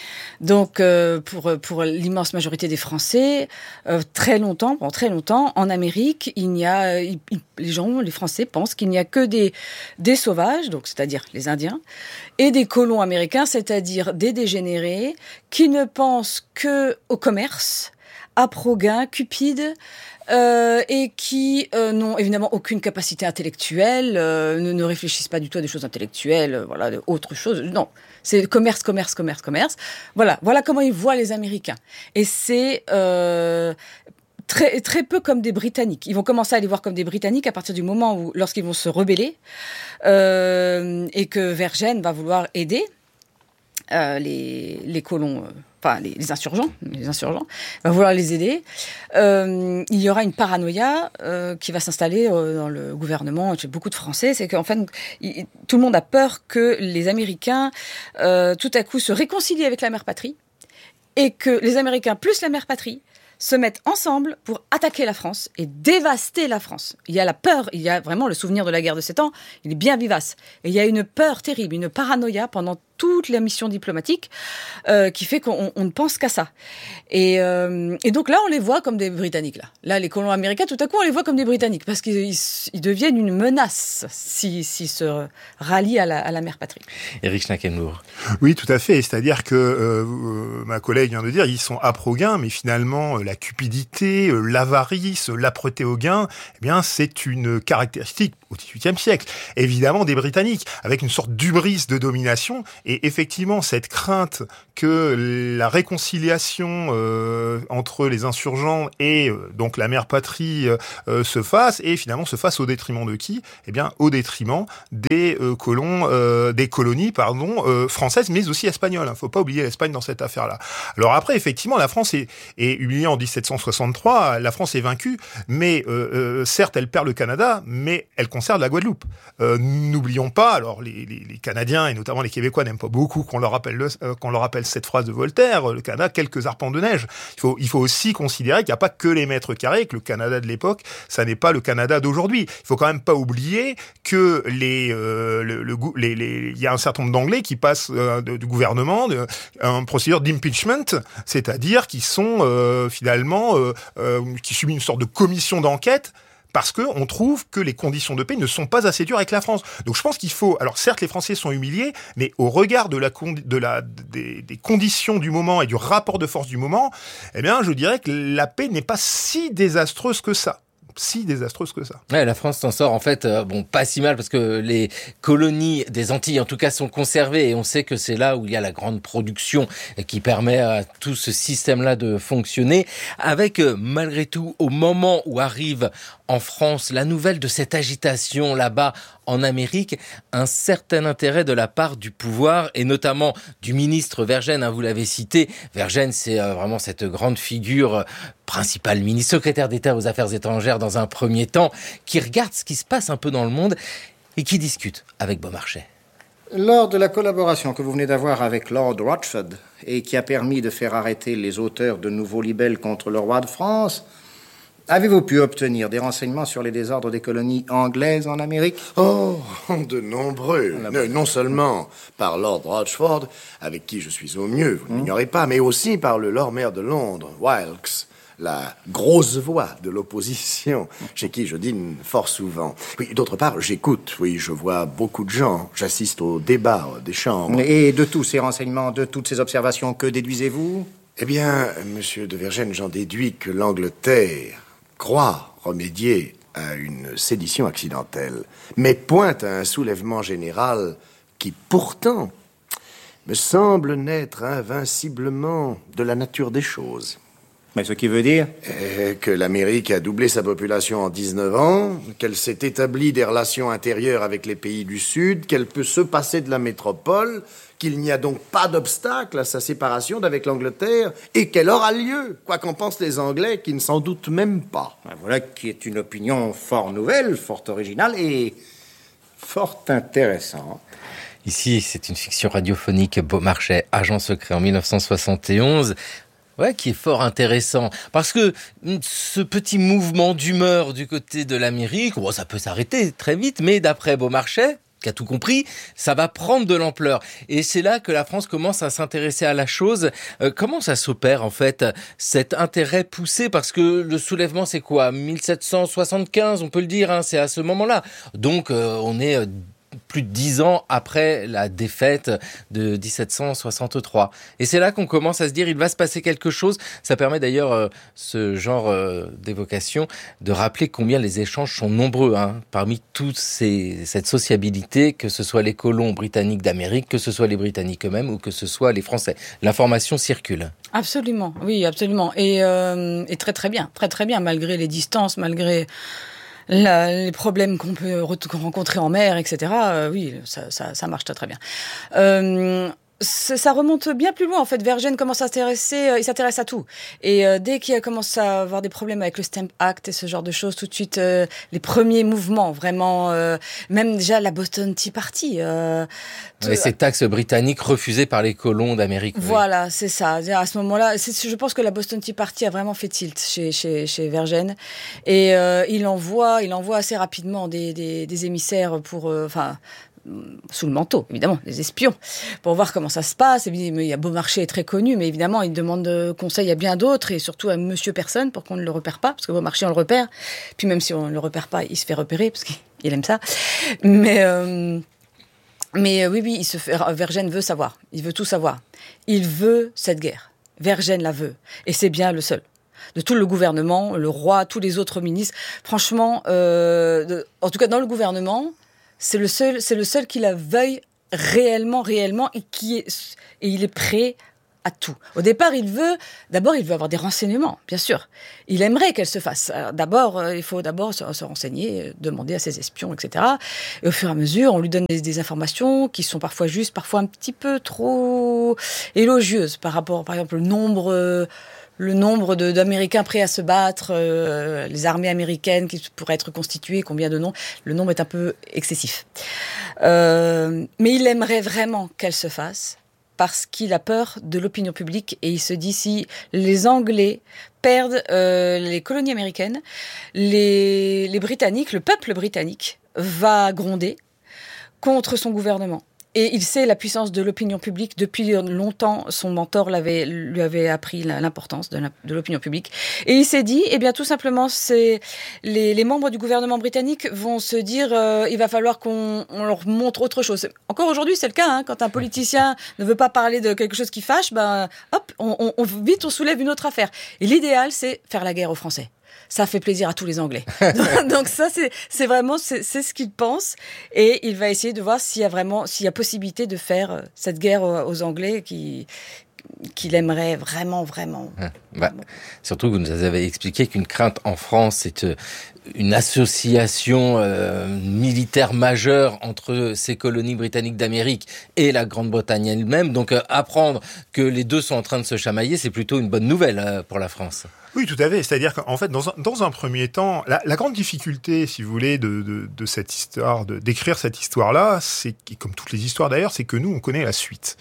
Donc, euh, pour pour l'immense majorité des Français, euh, très longtemps, pendant très longtemps, en Amérique, il n'y a, il, il, les gens, les Français pensent qu'il n'y a que des des sauvages, donc c'est-à-dire les Indiens, et des colons américains, c'est-à-dire des dégénérés, qui ne pensent que au commerce, à pro-gain, cupides. Euh, et qui euh, n'ont évidemment aucune capacité intellectuelle, euh, ne, ne réfléchissent pas du tout à des choses intellectuelles, euh, voilà, autre chose. Non, c'est commerce, commerce, commerce, commerce. Voilà, voilà comment ils voient les Américains. Et c'est euh, très, très peu comme des Britanniques. Ils vont commencer à les voir comme des Britanniques à partir du moment où, lorsqu'ils vont se rebeller, euh, et que Vergennes va vouloir aider euh, les, les colons. Euh, Enfin, les, les insurgents, les insurgents, va vouloir les aider. Euh, il y aura une paranoïa euh, qui va s'installer euh, dans le gouvernement chez beaucoup de Français. C'est qu'en fait, il, tout le monde a peur que les Américains, euh, tout à coup, se réconcilient avec la mère patrie et que les Américains plus la mère patrie se mettent ensemble pour attaquer la France et dévaster la France. Il y a la peur, il y a vraiment le souvenir de la guerre de Sept Ans, il est bien vivace. Et il y a une peur terrible, une paranoïa pendant toute la mission diplomatique euh, qui fait qu'on on ne pense qu'à ça. Et, euh, et donc là, on les voit comme des Britanniques. Là, là les colons américains, tout à coup, on les voit comme des Britanniques parce qu'ils ils, ils deviennent une menace s'ils si, si se rallient à la, à la mère patrie. Éric Schnackenburg. Oui, tout à fait. C'est-à-dire que euh, ma collègue vient de dire, ils sont âpres au gain, mais finalement, la cupidité, l'avarice, l'âpreté au gain, eh bien, c'est une caractéristique au dix-huitième siècle, évidemment des Britanniques, avec une sorte d'hubris de domination. Et effectivement, cette crainte que la réconciliation euh, entre les insurgents et euh, donc la mère patrie euh, se fasse, et finalement se fasse au détriment de qui ? Eh bien, au détriment des euh, colons, euh, des colonies, pardon, euh, françaises, mais aussi espagnoles. Il faut pas oublier l'Espagne dans cette affaire-là. Alors après, effectivement, la France est, est humiliée en dix-sept cent soixante-trois. La France est vaincue, mais euh, euh, certes, elle perd le Canada, mais elle conserve la Guadeloupe. Euh, n'oublions pas, alors les, les, les Canadiens et notamment les Québécois n'aiment pas beaucoup qu'on leur rappelle le, euh, qu'on leur rappelle cette phrase de Voltaire, le Canada, quelques arpents de neige. Il faut, il faut aussi considérer qu'il n'y a pas que les mètres carrés, que le Canada de l'époque, ça n'est pas le Canada d'aujourd'hui. Il faut quand même pas oublier que les, euh, le, le, les, les, il y a un certain nombre d'Anglais qui passent euh, de, du gouvernement de, un procédure d'impeachment, c'est-à-dire qui sont euh, finalement, euh, euh, qui subissent une sorte de commission d'enquête parce qu'on trouve que les conditions de paix ne sont pas assez dures avec la France. Donc je pense qu'il faut... Alors certes, les Français sont humiliés, mais au regard de la, de la, des, des conditions du moment et du rapport de force du moment, eh bien, je dirais que la paix n'est pas si désastreuse que ça. si désastreuse que ça. Ouais, la France s'en sort en fait, euh, bon, pas si mal parce que les colonies des Antilles, en tout cas, sont conservées et on sait que c'est là où il y a la grande production qui permet à tout ce système-là de fonctionner. Avec, euh, malgré tout, au moment où arrive en France la nouvelle de cette agitation là-bas en Amérique, un certain intérêt de la part du pouvoir et notamment du ministre Vergène, hein, vous l'avez cité. Vergène, c'est euh, vraiment cette grande figure euh, principale, ministre secrétaire d'État aux Affaires étrangères dans un premier temps, qui regarde ce qui se passe un peu dans le monde et qui discute avec Beaumarchais. Lors de la collaboration que vous venez d'avoir avec Lord Rochford et qui a permis de faire arrêter les auteurs de nouveaux libelles contre le roi de France, avez-vous pu obtenir des renseignements sur les désordres des colonies anglaises en Amérique? Oh, de nombreux. Ne, non seulement par Lord Rochford, avec qui je suis au mieux, vous ne l'ignorez pas, mais aussi par le Lord Maire de Londres, Wilkes, la grosse voix de l'opposition, chez qui je dîne fort souvent. Oui, d'autre part, j'écoute, oui, je vois beaucoup de gens, j'assiste aux débats des chambres. Et de tous ces renseignements, de toutes ces observations, que déduisez-vous? Eh bien, monsieur de Vergène, j'en déduis que l'Angleterre croit remédier à une sédition accidentelle, mais pointe à un soulèvement général qui, pourtant, me semble naître invinciblement de la nature des choses. Mais ce qui veut dire euh, que l'Amérique a doublé sa population en dix-neuf ans, qu'elle s'est établie des relations intérieures avec les pays du Sud, qu'elle peut se passer de la métropole, qu'il n'y a donc pas d'obstacle à sa séparation d'avec l'Angleterre, et qu'elle aura lieu, quoi qu'en pensent les Anglais, qui ne s'en doutent même pas. Voilà qui est une opinion fort nouvelle, fort originale et fort intéressante. Ici, c'est une fiction radiophonique, Beaumarchais, agent secret en dix-neuf cent soixante et onze. Ouais, qui est fort intéressant. Parce que ce petit mouvement d'humeur du côté de l'Amérique, bon, ça peut s'arrêter très vite, mais d'après Beaumarchais, qui a tout compris, ça va prendre de l'ampleur. Et c'est là que la France commence à s'intéresser à la chose. Euh, comment ça s'opère, en fait, cet intérêt poussé? Parce que le soulèvement, c'est quoi? mille sept cent soixante-quinze, on peut le dire, hein, c'est à ce moment-là. Donc, euh, on est... Euh, plus de dix ans après la défaite de dix-sept cent soixante-trois. Et c'est là qu'on commence à se dire, il va se passer quelque chose. Ça permet d'ailleurs, euh, ce genre euh, d'évocation, de rappeler combien les échanges sont nombreux, hein, parmi toute ces, cette sociabilité, que ce soit les colons britanniques d'Amérique, que ce soit les Britanniques eux-mêmes ou que ce soit les Français. L'information circule. Absolument, oui, absolument. Et, euh, et très très bien, très très bien, malgré les distances, malgré... La, les problèmes qu'on peut rencontrer en mer, et cetera. Euh, oui, ça, ça, ça marche très très bien. Euh, ça remonte bien plus loin en fait. Vergennes commence à s'intéresser, euh, il s'intéresse à tout. Et euh, dès qu'il commence à avoir des problèmes avec le Stamp Act et ce genre de choses, tout de suite euh, les premiers mouvements, vraiment, euh, même déjà la Boston Tea Party. Euh, tout... Et ces taxes britanniques refusées par les colons d'Amérique. Voilà, oui. c'est ça. À ce moment-là, c'est, je pense que la Boston Tea Party a vraiment fait tilt chez chez, chez Vergennes. Et euh, il envoie, il envoie assez rapidement des des, des émissaires pour, enfin. Euh, sous le manteau, évidemment, les espions, pour voir comment ça se passe. Il y a Beaumarchais est très connu, mais évidemment, il demande conseil à bien d'autres, et surtout à Monsieur Personne, pour qu'on ne le repère pas, parce que Beaumarchais, on le repère. Puis même si on ne le repère pas, il se fait repérer, parce qu'il aime ça. Mais, euh, mais oui, oui, il se fait, Vergennes veut savoir. Il veut tout savoir. Il veut cette guerre. Vergennes la veut. Et c'est bien le seul. De tout le gouvernement, le roi, tous les autres ministres. Franchement, euh, de, en tout cas, dans le gouvernement, C'est le seul, c'est le seul qui la veuille réellement, réellement, et qui est, et il est prêt à tout. Au départ, il veut, d'abord, il veut avoir des renseignements, bien sûr. Il aimerait qu'elle se fasse. Alors, d'abord, euh, il faut d'abord se, se renseigner, demander à ses espions, et cetera. Et au fur et à mesure, on lui donne des, des informations qui sont parfois justes, parfois un petit peu trop élogieuses par rapport, par exemple, le nombre. Euh, le nombre de, d'Américains prêts à se battre, euh, les armées américaines qui pourraient être constituées, combien de noms, le nombre est un peu excessif. Euh, mais il aimerait vraiment qu'elle se fasse, parce qu'il a peur de l'opinion publique, et il se dit si les Anglais perdent euh, les colonies américaines, les, les Britanniques, le peuple britannique va gronder contre son gouvernement. Et il sait la puissance de l'opinion publique. Depuis longtemps, son mentor l'avait, lui avait appris l'importance de, la, de l'opinion publique. Et il s'est dit, eh bien, tout simplement, c'est les, les membres du gouvernement britannique vont se dire, euh, il va falloir qu'on on leur montre autre chose. Encore aujourd'hui, c'est le cas. Hein, quand un politicien ne veut pas parler de quelque chose qui fâche, ben, hop, on, on, on, vite, on soulève une autre affaire. Et l'idéal, c'est faire la guerre aux Français. Ça fait plaisir à tous les Anglais. Donc ça, c'est, c'est vraiment, c'est, c'est ce qu'il pense. Et il va essayer de voir s'il y a vraiment, s'il y a possibilité de faire cette guerre aux Anglais qui, qu'il aimerait vraiment, vraiment. Bah, vraiment. Surtout que vous nous avez expliqué qu'une crainte en France, c'est une association euh, militaire majeure entre ces colonies britanniques d'Amérique et la Grande-Bretagne elle-même. Donc euh, apprendre que les deux sont en train de se chamailler, c'est plutôt une bonne nouvelle euh, pour la France. Oui, tout à fait. C'est-à-dire qu'en fait, dans un, dans un premier temps, la, la grande difficulté, si vous voulez, de, de, de cette histoire, de, d'écrire cette histoire-là, c'est, comme toutes les histoires d'ailleurs, c'est que nous, on connaît la suite.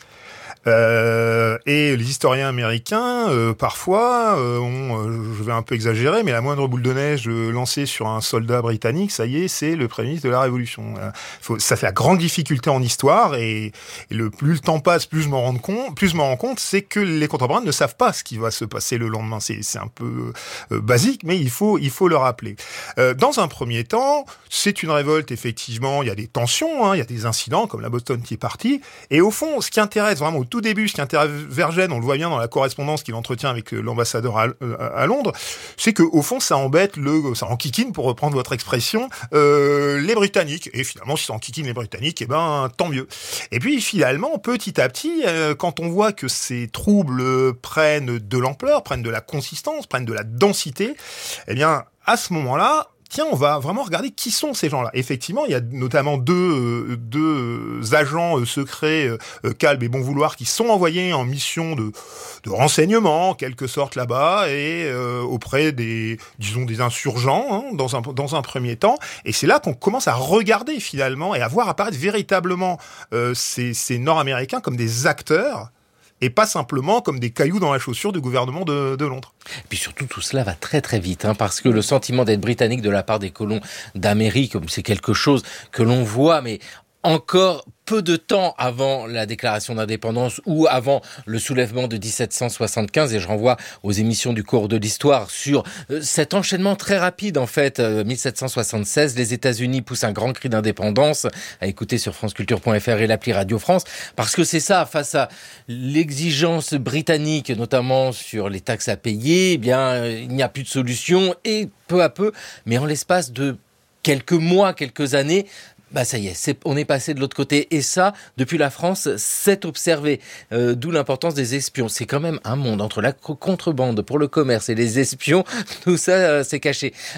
Euh, et les historiens américains, euh, parfois, euh, ont, euh, je vais un peu exagérer, mais la moindre boule de neige euh, lancée sur un soldat britannique, ça y est, c'est le premier ministre de la Révolution. Euh, faut, ça fait la grande difficulté en histoire, et, et le plus le temps passe, plus je m'en rends compte, plus je m'en rends compte, c'est que les contemporains ne savent pas ce qui va se passer le lendemain. C'est, c'est un peu euh, basique, mais il faut, il faut le rappeler. Euh, dans un premier temps, c'est une révolte, effectivement, il y a des tensions, hein, il y a des incidents, comme la Boston Tea Party, et au fond, ce qui intéresse vraiment au tout début, ce qui intéresse Vergennes, on le voit bien dans la correspondance qu'il entretient avec l'ambassadeur à, à Londres, c'est que au fond, ça embête le, ça enquiquine, pour reprendre votre expression, euh, les Britanniques. Et finalement, si ça enquiquine les Britanniques, eh ben, tant mieux. Et puis, finalement, petit à petit, euh, quand on voit que ces troubles prennent de l'ampleur, prennent de la consistance, prennent de la densité, eh bien, à ce moment-là, tiens, on va vraiment regarder qui sont ces gens-là. Effectivement, il y a notamment deux, deux agents secrets, Kalb et Bonvouloir, qui sont envoyés en mission de, de renseignement, en quelque sorte, là-bas, et euh, auprès des, disons, des insurgents, hein, dans un, dans un premier temps. Et c'est là qu'on commence à regarder, finalement, et à voir apparaître véritablement euh, ces, ces Nord-Américains comme des acteurs, et pas simplement comme des cailloux dans la chaussure du gouvernement de, de Londres. Et puis surtout, tout cela va très très vite, hein, parce que le sentiment d'être britannique de la part des colons d'Amérique, c'est quelque chose que l'on voit, mais encore peu de temps avant la déclaration d'indépendance ou avant le soulèvement de dix-sept cent soixante-quinze, et je renvoie aux émissions du cours de l'histoire sur euh, cet enchaînement très rapide en fait. euh, mille sept cent soixante-seize, les États-Unis poussent un grand cri d'indépendance, à écouter sur franceculture point f r et l'appli Radio France, parce que c'est ça, face à l'exigence britannique, notamment sur les taxes à payer, eh bien euh, il n'y a plus de solution, et peu à peu, mais en l'espace de quelques mois, quelques années, bah ça y est, c'est, on est passé de l'autre côté. Et ça, depuis la France, c'est observé. Euh, d'où l'importance des espions. C'est quand même un monde entre la contrebande pour le commerce et les espions. Tout ça, euh, c'est caché.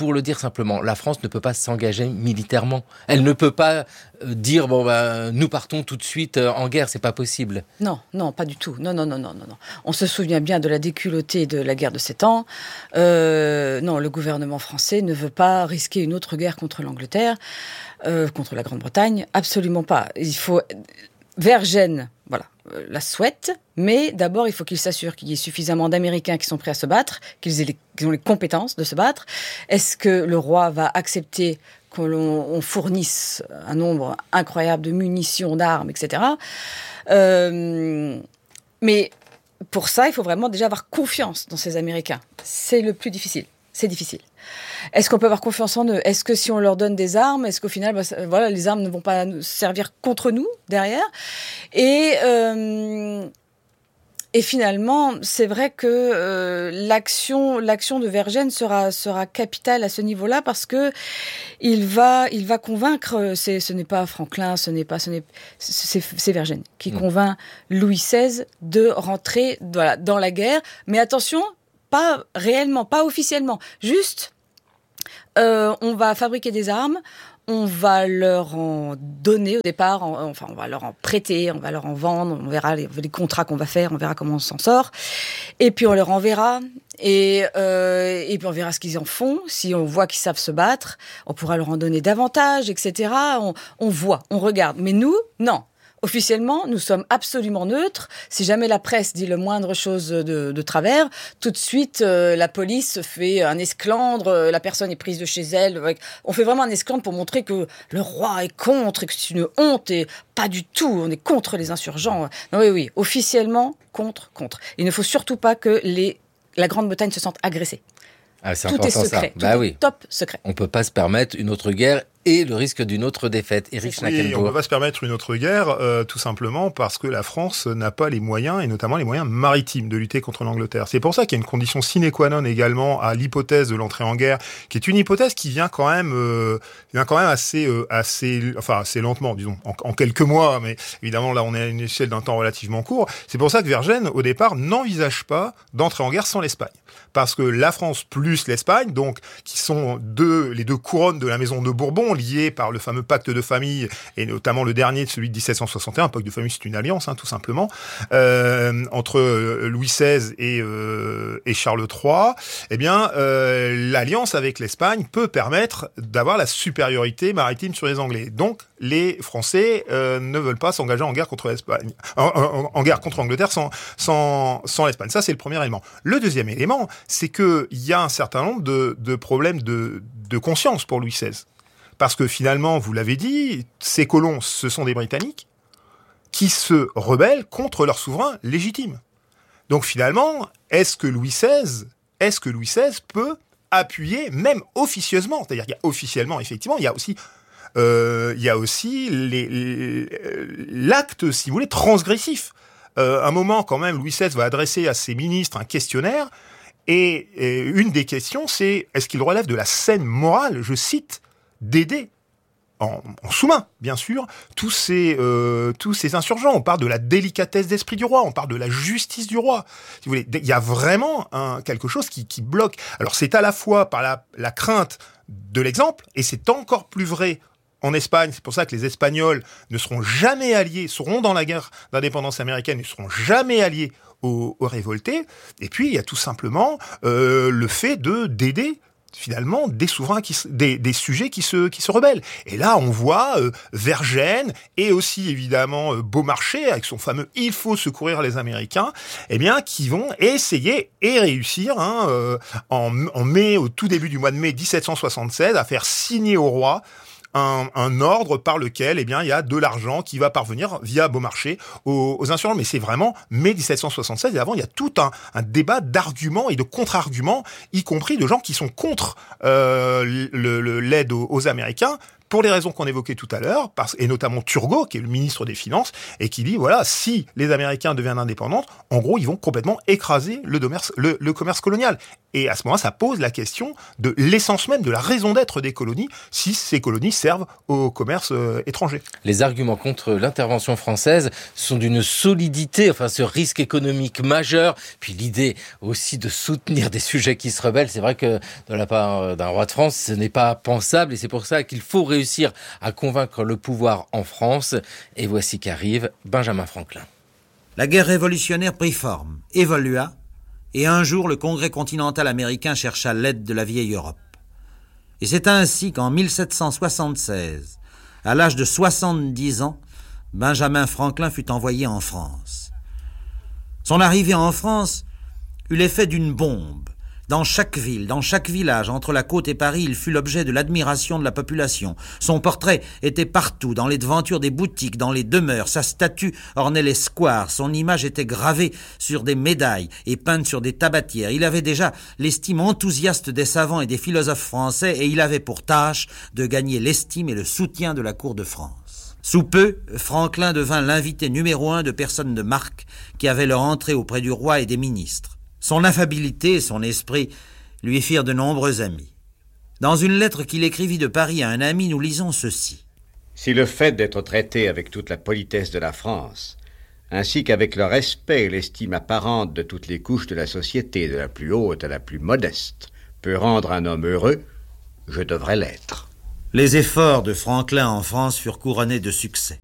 pour le dire simplement, la France ne peut pas s'engager militairement. Elle ne peut pas dire, bon, bah, nous partons tout de suite en guerre, c'est pas possible. Non, non, pas du tout. Non, non, non, non, non. On se souvient bien de la déculottée de la guerre de sept ans. Euh, non, le gouvernement français ne veut pas risquer une autre guerre contre l'Angleterre, euh, contre la Grande-Bretagne. Absolument pas. Il faut... Vergennes, voilà, euh, la souhaite, mais d'abord, il faut qu'il s'assure qu'il y ait suffisamment d'Américains qui sont prêts à se battre, qu'ils aient les, qu'ils ont les compétences de se battre. Est-ce que le roi va accepter qu'on on fournisse un nombre incroyable de munitions, d'armes, et cetera. Euh, mais pour ça, il faut vraiment déjà avoir confiance dans ces Américains. C'est le plus difficile. C'est difficile. Est-ce qu'on peut avoir confiance en eux ? Est-ce que si on leur donne des armes, est-ce qu'au final, bah, ça, voilà, les armes ne vont pas servir contre nous derrière ? Et, euh, et finalement, c'est vrai que euh, l'action, l'action de Vergennes sera, sera capitale à ce niveau-là parce que il va, il va convaincre. C'est, ce n'est pas Franklin, ce n'est pas, ce n'est, c'est, c'est Vergennes qui mmh. convainc Louis seize de rentrer, voilà, dans la guerre. Mais attention. Pas réellement, pas officiellement. Juste, euh, on va fabriquer des armes, on va leur en donner au départ, en, enfin, on va leur en prêter, on va leur en vendre, on verra les, les contrats qu'on va faire, on verra comment on s'en sort. Et puis on leur enverra, et, euh, et puis on verra ce qu'ils en font. Si on voit qu'ils savent se battre, on pourra leur en donner davantage, et cetera. On, on voit, on regarde. Mais nous, non. Officiellement, nous sommes absolument neutres. Si jamais la presse dit le moindre chose de, de travers, tout de suite, euh, la police fait un esclandre, euh, la personne est prise de chez elle. Avec... On fait vraiment un esclandre pour montrer que le roi est contre et que c'est une honte et pas du tout. On est contre les insurgents. Non, oui, oui, officiellement, contre, contre. Il ne faut surtout pas que les, la Grande-Bretagne se sente agressée. Ah, c'est tout important, est secret, ça. tout Bah est oui. top secret. On peut pas se permettre une autre guerre et le risque d'une autre défaite. Éric Schnakenburg. Oui, on ne peut pas se permettre une autre guerre, euh, tout simplement parce que la France n'a pas les moyens, et notamment les moyens maritimes, de lutter contre l'Angleterre. C'est pour ça qu'il y a une condition sine qua non également à l'hypothèse de l'entrée en guerre, qui est une hypothèse qui vient quand même, euh, vient quand même assez, euh, assez, enfin assez lentement, disons, en, en quelques mois. Mais évidemment, là, on est à une échelle d'un temps relativement court. C'est pour ça que Vergennes, au départ, n'envisage pas d'entrer en guerre sans l'Espagne, parce que la France plus l'Espagne, donc qui sont deux, les deux couronnes de la maison de Bourbon, liées par le fameux pacte de famille, et notamment le dernier, celui de dix-sept cent soixante et un. Un pacte de famille, c'est une alliance, hein, tout simplement, euh, entre Louis seize et, euh, et Charles trois. Eh bien, euh, l'alliance avec l'Espagne peut permettre d'avoir la supériorité maritime sur les Anglais. Donc, les Français euh, ne veulent pas s'engager en guerre contre l'Espagne, en, en, en guerre contre l'Angleterre sans, sans, sans l'Espagne. Ça, c'est le premier élément. Le deuxième élément, c'est qu'il y a un certain nombre de, de problèmes de, de conscience pour Louis seize. Parce que finalement, vous l'avez dit, ces colons, ce sont des Britanniques qui se rebellent contre leur souverain légitime. Donc finalement, est-ce que Louis seize, est-ce que Louis seize peut appuyer, même officieusement, c'est-à-dire qu'il y a officiellement, effectivement, il y a aussi, euh, il y a aussi les, les, l'acte, si vous voulez, transgressif. Euh, un moment, quand même, Louis seize va adresser à ses ministres un questionnaire, et, et une des questions, c'est est-ce qu'il relève de la saine morale, je cite, d'aider en, en sous-main, bien sûr, tous ces, euh, tous ces insurgents. On parle de la délicatesse d'esprit du roi, on parle de la justice du roi. Si vous voulez, il y a vraiment un, quelque chose qui, qui bloque. Alors c'est à la fois par la, la crainte de l'exemple, et c'est encore plus vrai en Espagne. C'est pour ça que les Espagnols ne seront jamais alliés, seront dans la guerre d'indépendance américaine, ne seront jamais alliés aux, aux révoltés. Et puis il y a tout simplement euh, le fait de d'aider finalement des souverains qui des, des sujets qui se qui se rebellent. Et là on voit euh, Vergennes et aussi évidemment euh, Beaumarchais avec son fameux il faut secourir les Américains, eh bien qui vont essayer et réussir hein, euh, en, en mai, au tout début du mois de mai dix-sept cent soixante-seize, à faire signer au roi Un, un ordre par lequel, eh bien, il y a de l'argent qui va parvenir via Beaumarchais aux, aux insurgents. Mais c'est vraiment mai dix-sept cent soixante-seize. Et avant, il y a tout un, un débat d'arguments et de contre-arguments, y compris de gens qui sont contre euh, le, le, l'aide aux, aux Américains, pour les raisons qu'on évoquait tout à l'heure, parce, et notamment Turgot, qui est le ministre des Finances, et qui dit, voilà, si les Américains deviennent indépendants, en gros, ils vont complètement écraser le commerce, le, le commerce colonial. Et à ce moment-là, ça pose la question de l'essence même, de la raison d'être des colonies, si ces colonies servent au commerce euh, étranger. Les arguments contre l'intervention française sont d'une solidité, enfin ce risque économique majeur, puis l'idée aussi de soutenir des sujets qui se rebellent, c'est vrai que de la part d'un roi de France, ce n'est pas pensable, et c'est pour ça qu'il faut réussir à convaincre le pouvoir en France. Et voici qu'arrive Benjamin Franklin. La guerre révolutionnaire prit forme, évolua, et un jour le Congrès continental américain chercha l'aide de la vieille Europe. Et c'est ainsi qu'en mille sept cent soixante-seize, à l'âge de soixante-dix ans, Benjamin Franklin fut envoyé en France. Son arrivée en France eut l'effet d'une bombe. Dans chaque ville, dans chaque village, entre la côte et Paris, il fut l'objet de l'admiration de la population. Son portrait était partout, dans les devantures des boutiques, dans les demeures. Sa statue ornait les squares. Son image était gravée sur des médailles et peinte sur des tabatières. Il avait déjà l'estime enthousiaste des savants et des philosophes français, et il avait pour tâche de gagner l'estime et le soutien de la cour de France. Sous peu, Franklin devint l'invité numéro un de personnes de marque qui avaient leur entrée auprès du roi et des ministres. Son affabilité et son esprit lui firent de nombreux amis. Dans une lettre qu'il écrivit de Paris à un ami, nous lisons ceci. « Si le fait d'être traité avec toute la politesse de la France, ainsi qu'avec le respect et l'estime apparente de toutes les couches de la société, de la plus haute à la plus modeste, peut rendre un homme heureux, je devrais l'être. » Les efforts de Franklin en France furent couronnés de succès.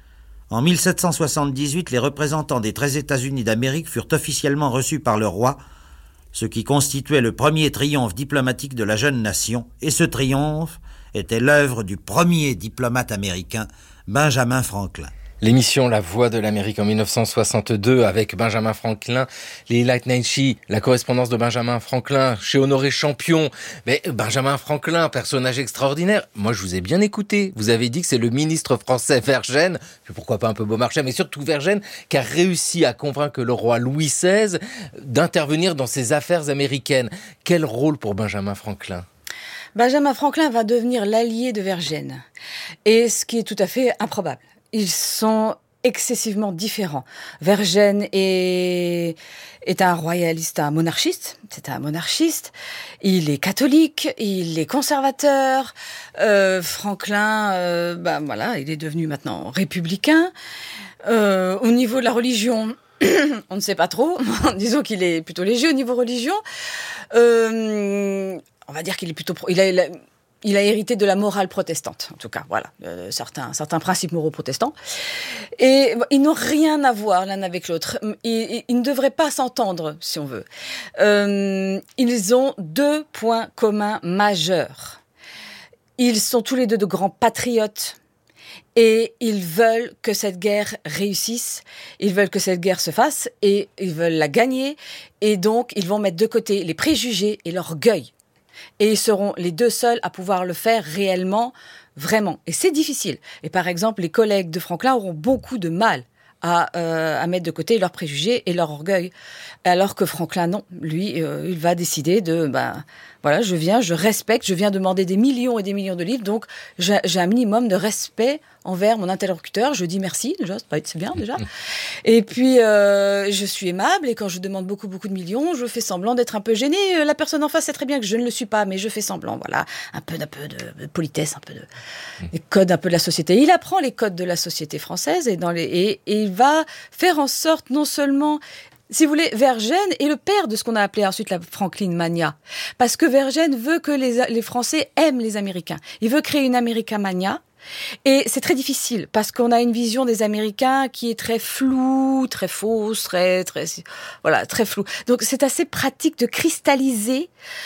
En mille sept cent soixante-dix-huit, les représentants des treize États-Unis d'Amérique furent officiellement reçus par le roi, ce qui constituait le premier triomphe diplomatique de la jeune nation, et ce triomphe était l'œuvre du premier diplomate américain, Benjamin Franklin. L'émission La Voix de l'Amérique en mille neuf cent soixante-deux avec Benjamin Franklin, les Light Naichi, la correspondance de Benjamin Franklin chez Honoré Champion. Mais Benjamin Franklin, personnage extraordinaire. Moi, je vous ai bien écouté. Vous avez dit que c'est le ministre français Vergennes, puis pourquoi pas un peu Beaumarchais, mais surtout Vergennes, qui a réussi à convaincre le roi Louis seize d'intervenir dans ses affaires américaines. Quel rôle pour Benjamin Franklin ? Benjamin Franklin va devenir l'allié de Vergennes. Et ce qui est tout à fait improbable. Ils sont excessivement différents. Vergennes est, est un royaliste, un monarchiste. C'est un monarchiste. Il est catholique, il est conservateur. Euh, Franklin, euh, bah voilà, il est devenu maintenant républicain. Euh, au niveau de la religion, on ne sait pas trop. Disons qu'il est plutôt léger au niveau religion. Euh, on va dire qu'il est plutôt... Pro, il a, il a, Il a hérité de la morale protestante, en tout cas, voilà, euh, certains, certains principes moraux protestants. Et ils n'ont rien à voir l'un avec l'autre. Ils, ils ne devraient pas s'entendre, si on veut. Euh, ils ont deux points communs majeurs. Ils sont tous les deux de grands patriotes. Et ils veulent que cette guerre réussisse, ils veulent que cette guerre se fasse, et ils veulent la gagner. Et donc, ils vont mettre de côté les préjugés et l'orgueil. Et ils seront les deux seuls à pouvoir le faire réellement, vraiment. Et c'est difficile. Et par exemple, les collègues de Franklin auront beaucoup de mal à, euh, à mettre de côté leurs préjugés et leur orgueil. Alors que Franklin, non. Lui, euh, il va décider de... Ben, voilà, je viens, je respecte, je viens demander des millions et des millions de livres, donc j'ai, j'ai un minimum de respect envers mon interlocuteur. Je dis merci, déjà, c'est bien déjà. Et puis, euh, je suis aimable, et quand je demande beaucoup, beaucoup de millions, je fais semblant d'être un peu gênée. La personne en face sait très bien que je ne le suis pas, mais je fais semblant, voilà, un peu, un peu de politesse, un peu de... les codes un peu de la société. Il apprend les codes de la société française, et, dans les, et, et il va faire en sorte, non seulement... Si vous voulez, Vergennes est le père de ce qu'on a appelé ensuite la Franklin Mania. Parce que Vergennes veut que les, les Français aiment les Américains. Il veut créer une Americamania. Et c'est très difficile parce qu'on a une vision des Américains qui est très floue, très fausse, très, très, voilà, très floue. Donc c'est assez pratique de cristalliser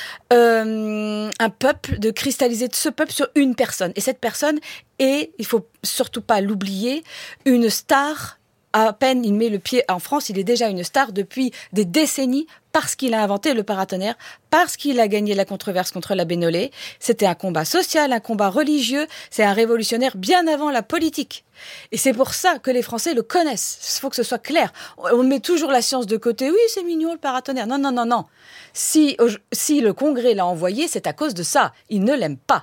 euh, un peuple, de cristalliser ce peuple sur une personne. Et cette personne est, il faut surtout pas l'oublier, une star. À peine il met le pied en France, il est déjà une star depuis des décennies parce qu'il a inventé le paratonnerre, parce qu'il a gagné la controverse contre la Bénolé. C'était un combat social, un combat religieux, c'est un révolutionnaire bien avant la politique. Et c'est pour ça que les Français le connaissent. Il faut que ce soit clair. On met toujours la science de côté. Oui, c'est mignon le paratonnerre. Non, non, non, non. Si, si le Congrès l'a envoyé, c'est à cause de ça. Il ne l'aime pas.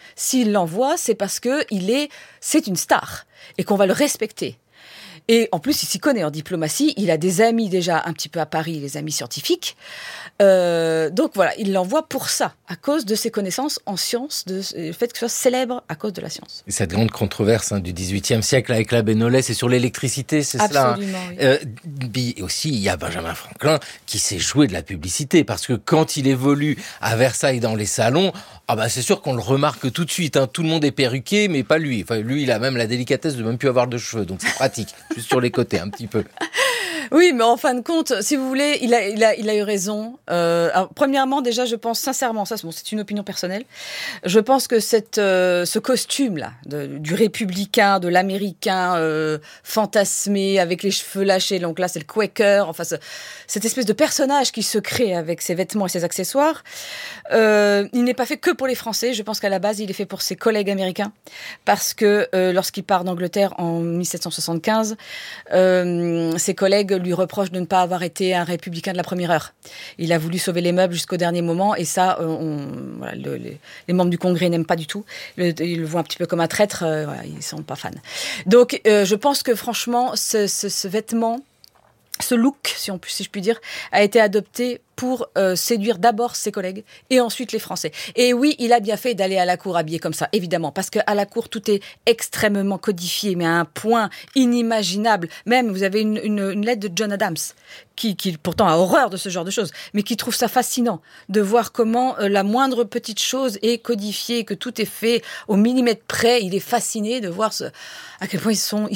S'il l'envoie, c'est parce que il est, c'est une star et qu'on va le respecter. Et en plus, il s'y connaît en diplomatie. Il a des amis déjà un petit peu à Paris, les amis scientifiques. Euh, donc voilà, il l'envoie pour ça, à cause de ses connaissances en sciences, de, le fait qu'il soit célèbre à cause de la science. Et cette grande controverse hein, du dix-huitième siècle avec la Benollet, c'est sur l'électricité, c'est Absolument, cela. Hein. Oui. Euh, et aussi, il y a Benjamin Franklin qui s'est joué de la publicité, parce que quand il évolue à Versailles dans les salons, ah bah c'est sûr qu'on le remarque tout de suite. Hein. Tout le monde est perruqué, mais pas lui. Enfin, lui, il a même la délicatesse de même plus avoir de cheveux, donc c'est pratique, juste sur les côtés un petit peu. Oui, mais en fin de compte, si vous voulez, il a, il a, il a eu raison. Euh, alors, premièrement, déjà, je pense sincèrement, ça, c'est, bon, c'est une opinion personnelle. Je pense que cette, euh, ce costume-là, de, du républicain, de l'américain euh, fantasmé avec les cheveux lâchés, donc là, c'est le Quaker. Enfin, ce, cette espèce de personnage qui se crée avec ses vêtements et ses accessoires, euh, il n'est pas fait que pour les Français. Je pense qu'à la base, il est fait pour ses collègues américains, parce que euh, lorsqu'il part d'Angleterre en dix-sept cent soixante-quinze, euh, ses collègues lui reproche de ne pas avoir été un républicain de la première heure. Il a voulu sauver les meubles jusqu'au dernier moment, et ça, on, voilà, le, les, les membres du Congrès n'aiment pas du tout. Le, ils le voient un petit peu comme un traître, euh, voilà, ils sont pas fans. Donc, euh, je pense que franchement, ce, ce, ce vêtement, ce look, si, on, si je puis dire, a été adopté pour euh, séduire d'abord ses collègues et ensuite les Français. Et oui, il a bien fait d'aller à la cour habillé comme ça, évidemment, parce qu'à la cour, tout est extrêmement codifié, mais à un point inimaginable. Même, vous avez une, une, une lettre de John Adams, qui, qui pourtant a horreur de ce genre de choses, mais qui trouve ça fascinant de voir comment euh, la moindre petite chose est codifiée, que tout est fait au millimètre près. Il est fasciné de voir ce, à quel point ils sont, ils